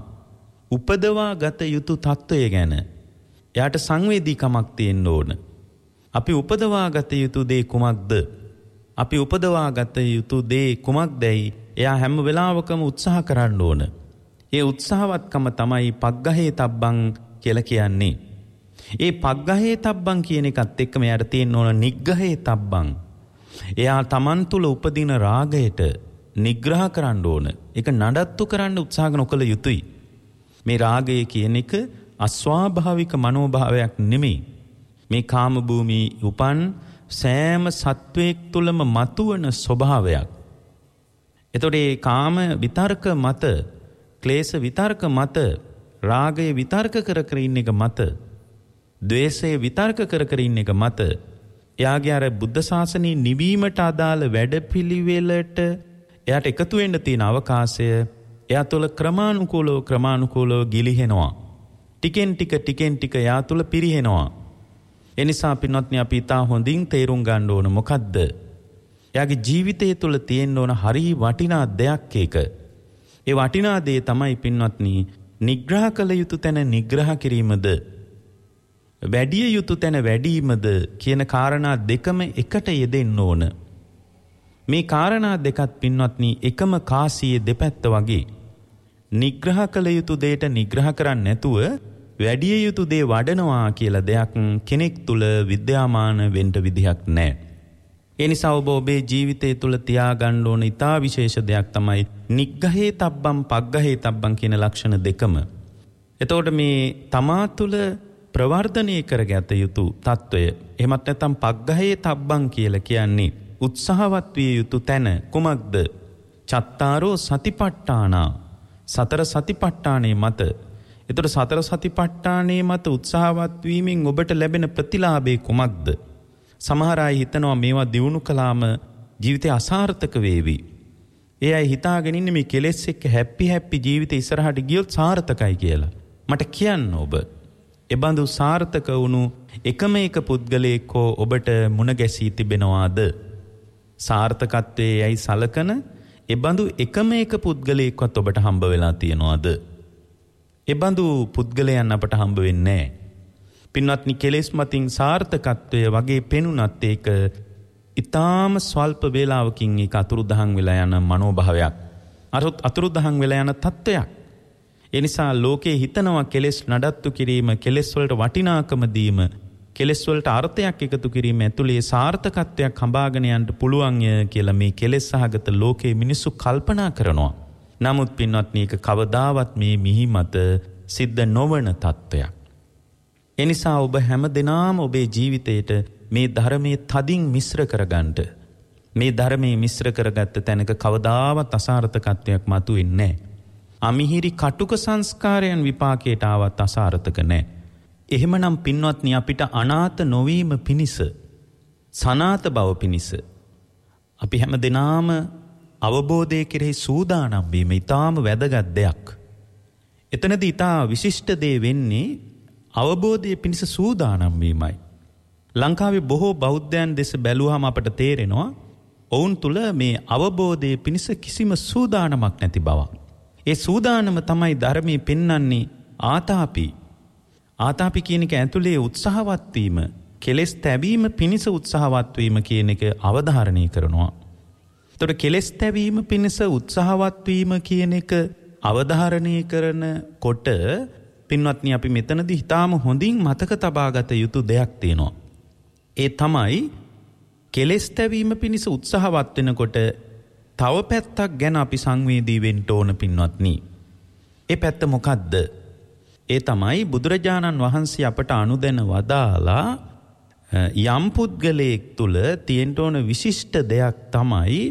උපදවා ගත යුතු తত্ত্বය ගැන එයාට සංවේදීකමක් තියෙන්න ඕන. අපි උපදවා ගත යුතු දේ කුමක්ද? අපි උපදවා ගත යුතු දේ කුමක්දයි එයා හැම වෙලාවකම උත්සාහ කරන්න ඕන. ඒ උත්සාහවත්කම තමයි පග්ගහේ තබ්බං කියලා කියන්නේ. ඒ පග්ගහේ තබ්බං කියන එකත් එක්කම එයාට තියෙන්න ඕන නිග්ගහේ තබ්බං. එයා Taman තුල උපදින රාගයට නිග්‍රහ කරන්න ඕන. ඒක නඩත්තු කරන්න උත්සාහ නොකළ යුතුයි. මේ රාගය කියන එක අස්වාභාවික මනෝභාවයක් නෙමෙයි. මේ කාම භූමියේ උපන් සෑම සත්වයක් තුලම මතුවන ස්වභාවයක්. එතකොට මේ කාම විතර්ක මත, ක්ලේශ විතර්ක මත, රාගය විතර්ක කර ඉන්න එක මත, ද්වේෂය විතර්ක කර ඉන්න එක මත එයාගේ අර බුද්ධ ශාසනයේ නිවීමට අදාළ වැඩපිළිවෙලට එයාට එකතු වෙන්න තියෙන අවකාශය එයා තුළ ක්‍රමානුකූලව ගිලිහෙනවා. ටිකෙන් ටික එයා තුළ පිරිහෙනවා. ඒ නිසා පින්වත්නි අපි තා හොඳින් තේරුම් ගන්න ඕන මොකද්ද? එයාගේ ජීවිතය තුළ තියෙන්න ඕන හරි වටිනා දෙයක් ඒක. ඒ වටිනා දේ තමයි පින්වත්නි නිග්‍රහ කළ යුතු තැන නිග්‍රහ කිරීමද, වැඩිය යුතු තැන වැඩිවීමද කියන කාරණා දෙකම එකට යෙදෙන්න ඕන. මේ කාරණා දෙකත් පින්වත්නි එකම කාසියේ දෙපැත්ත වගේ. නිග්‍රහ කළ යුතු දෙයට නිග්‍රහ කරන්නේ නැතුව වැඩිය යුතු දේ වඩනවා කියලා දෙයක් කෙනෙක් තුල විද්‍යාමාන වෙන්න විදිහක් නැහැ. ඒ නිසා ඔබ ඔබේ ජීවිතය තුල තියාගන්න ඕන ඉතා විශේෂ දෙයක් තමයි නිග්ගහේ තබ්බම් පග්ගහේ තබ්බම් කියන ලක්ෂණ දෙකම. එතකොට මේ තමා තුල ප්‍රවර්ධනය කරගත යුතු తত্ত্বය එහෙමත් නැත්නම් පග්ගහේ තබ්බම් කියලා කියන්නේ උත්සාහවත් විය යුතු තැන කුමක්ද? චත්තාරෝ සතිපට්ඨානා. සතර සතිපට්ඨානේ මත. එතකොට සතර සතිපට්ඨානේ මත උත්සාහවත් වීමෙන් ඔබට ලැබෙන ප්‍රතිලාභේ කුමක්ද? සමහර අය හිතනවා මේවා දියුණු කළාම ජීවිතය අසාර්ථක වේවි. ඒ අය හිතාගෙන ඉන්නේ මේ කෙලෙස් එක්ක හැපි ජීවිතේ ඉස්සරහට ගියොත් සාර්ථකයි කියලා. මට කියන්න ඔබ එබඳු සාර්ථක වුණු එකම එක පුද්ගලයෙක් හෝ ඔබට මුණ ගැසී තිබෙනවාද? සාර්ථකත්වයේ යයි සලකන එබඳු එකම එක පුද්ගලයෙක්වත් ඔබට හම්බ වෙලා තියනවාද? එබඳු පුද්ගලයන් අපට හම්බ වෙන්නේ නැහැ. පින්වත්නි කෙලෙස් මතින් සාර්ථකත්වය වගේ පෙනුනත් ඒක ඊටාම ස්වල්ප වේලාවකින් ඒක අතුරුදහන් වෙලා යන මනෝභාවයක්. අතුරුදහන් වෙලා යන තත්ත්වයක්. ඒ නිසා ලෝකේ හිතනවා කෙලෙස් නඩත්තු කිරීම, කෙලෙස් වලට වටිනාකම දීම, කෙලෙස් වලට අර්ථයක් එකතු කිරීම ඇතුළේ සාර්ථකත්වයක් හඹාගෙන යන්න පුළුවන් කියලා මේ කෙලෙස් සහගත ලෝකේ මිනිස්සු කල්පනා කරනවා. නමුත් පින්වත්නි ඒක කවදාවත් මේ මිහි මත සිද්ධ නොවන තත්ත්වයක්. එනිසා ඔබ හැම දිනම ඔබේ ජීවිතයට මේ ධර්මයේ තදින් මිශ්‍ර කරගන්න. මේ ධර්මයේ මිශ්‍ර කරගත්ත තැනක කවදාවත් අසාර්ථකත්වයක් මතුවෙන්නේ නැහැ. අමිහිරි කටුක සංස්කාරයන් විපාකයට ආවත් අසාර්ථක නැහැ. එහෙමනම් පින්වත්නි අපිට අනාථ නොවීම පිණිස, සනාත බව පිණිස අපි හැම දිනම අවබෝධය කෙරෙහි සූදානම් වීම ඊටාම වැදගත් දෙයක්. එතනදී ඊටා විශිෂ්ට දේ වෙන්නේ අවබෝධය පිණිස සූදානම් වීමයි. ලංකාවේ බොහෝ බෞද්ධයන් දෙස බැලුවහම අපට තේරෙනවා ඔවුන් තුල මේ අවබෝධය පිණිස කිසිම සූදානමක් නැති බව. ඒ සූදානම තමයි ධර්මයේ පෙන්වන්නේ ආතාපි. ආතාපි කියන එක ඇතුලේ උත්සාහවත් වීම, කෙලෙස් තැබීම පිණිස උත්සාහවත් වීම කියන එක අවධාරණය කරනවා. එතකොට කෙලෙස් තැබීම පිණිස උත්සාහවත් වීම කියන එක අවධාරණය කරනකොට පින්වත්නි අපි මෙතනදී හිතාම හොඳින් මතක තබාගත යුතු දෙයක් තියෙනවා. ඒ තමයි කෙලෙස් තැවීම පිණිස උත්සාහවත් වෙනකොට තව පැත්තක් ගැන අපි සංවේදී වෙන්න ඕන පින්වත්නි. ඒ පැත්ත මොකද්ද? ඒ තමයි බුදුරජාණන් වහන්සේ අපට අනුදැන වදාලා යම් පුද්ගලයෙක් තුල තියෙන්න ඕන විශිෂ්ට දෙයක් තමයි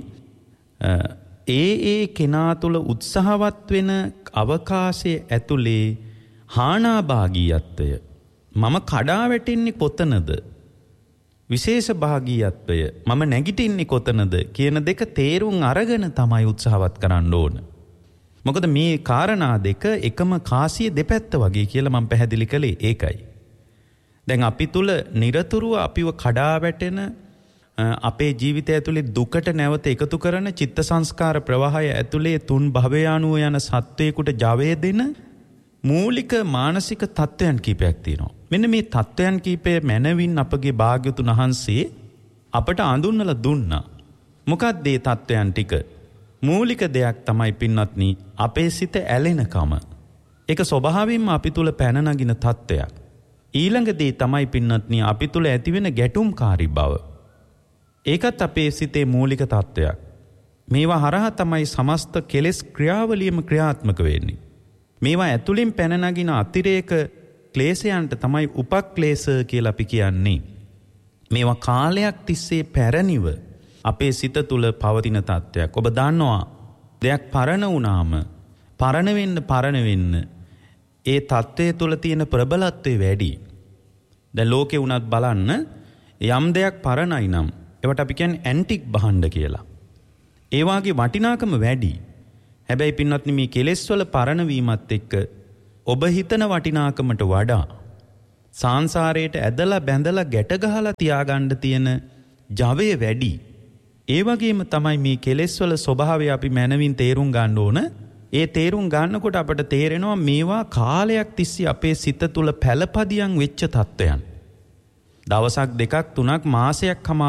ඒ කෙනා තුල උත්සාහවත් වෙන අවකාශයේ ඇතුලේ හානාභාගීයත්වය. මම කඩා වැටෙන්නේ කොතනද? විශේෂ භාගීයත්වය. මම නැගිටින්නේ කොතනද කියන දෙක තේරුම් අරගෙන තමයි උත්සාහවත් කරන්න ඕන. මොකද මේ කාරණා දෙක එකම කාසිය දෙපැත්ත වගේ කියලා මම පැහැදිලි කළේ ඒකයි. දැන් අපි තුල নিরතුරුව අපිව කඩා වැටෙන අපේ ජීවිතය ඇතුලේ දුකට නැවත එකතු කරන චිත්ත සංස්කාර ප්‍රවාහය ඇතුලේ තුන් භවයානුව යන සත්වයකට ජවය දෙන මූලික මානසික තත්ත්වයන් කීපයක් තියෙනවා. මෙන්න මේ තත්ත්වයන් කීපය මනවින් අපගේ භාග්‍යතුන් වහන්සේ අපට අඳුන්වලා දුන්නා. මොකක්ද මේ තත්ත්වයන් ටික? මූලික දෙයක් තමයි පින්වත්නි අපේ සිත ඇලෙනකම. ඒක ස්වභාවයෙන්ම අපි තුල පැන නගින තත්ත්වයක්. ඊළඟ දේ තමයි පින්වත්නි අපි තුල ඇතිවෙන ගැටුම්කාරී බව. ඒකත් අපේ සිතේ මූලික තත්ත්වයක්. මේවා හරහා තමයි සමස්ත කෙලෙස් ක්‍රියාවලියම ක්‍රියාත්මක වෙන්නේ. මේවා ඇතුලින් පැන නගින අතිරේක ක්ලේශයන්ට තමයි උපක්ලේශ කියලා අපි කියන්නේ. මේවා කාලයක් තිස්සේ පැරණිව අපේ සිත තුල පවතින තත්ත්වයක්. ඔබ දන්නවා දෙයක් පරණ වුණාම පරණ වෙන්න ඒ තත්ත්වයේ තුල තියෙන ප්‍රබලත්වය වැඩි. දැන් ලෝකේ වුණත් බලන්න යම් දෙයක් පරණයි නම් ඒවට අපි කියන්නේ ඇන්ටික් භාණ්ඩ කියලා. ඒ වාගේ වටිනාකම වැඩි. හැබැයි පින්වත්නි මේ කෙලෙස් වල පරණ වීමත් එක්ක ඔබ හිතන වටිනාකමට වඩා සංසාරයට ඇදලා බැඳලා ගැට ගහලා තියාගන්න තියෙන ජවය වැඩි. ඒ වගේම තමයි මේ කෙලෙස් වල ස්වභාවය අපි මනවින් තේරුම් ගන්න ඕන. ඒ තේරුම් ගන්නකොට අපට තේරෙනවා මේවා කාලයක් තිස්සේ අපේ සිත තුල පළපදියම් වෙච්ච තත්ත්වයන්. දවසක් දෙකක් තුනක් මාසයක්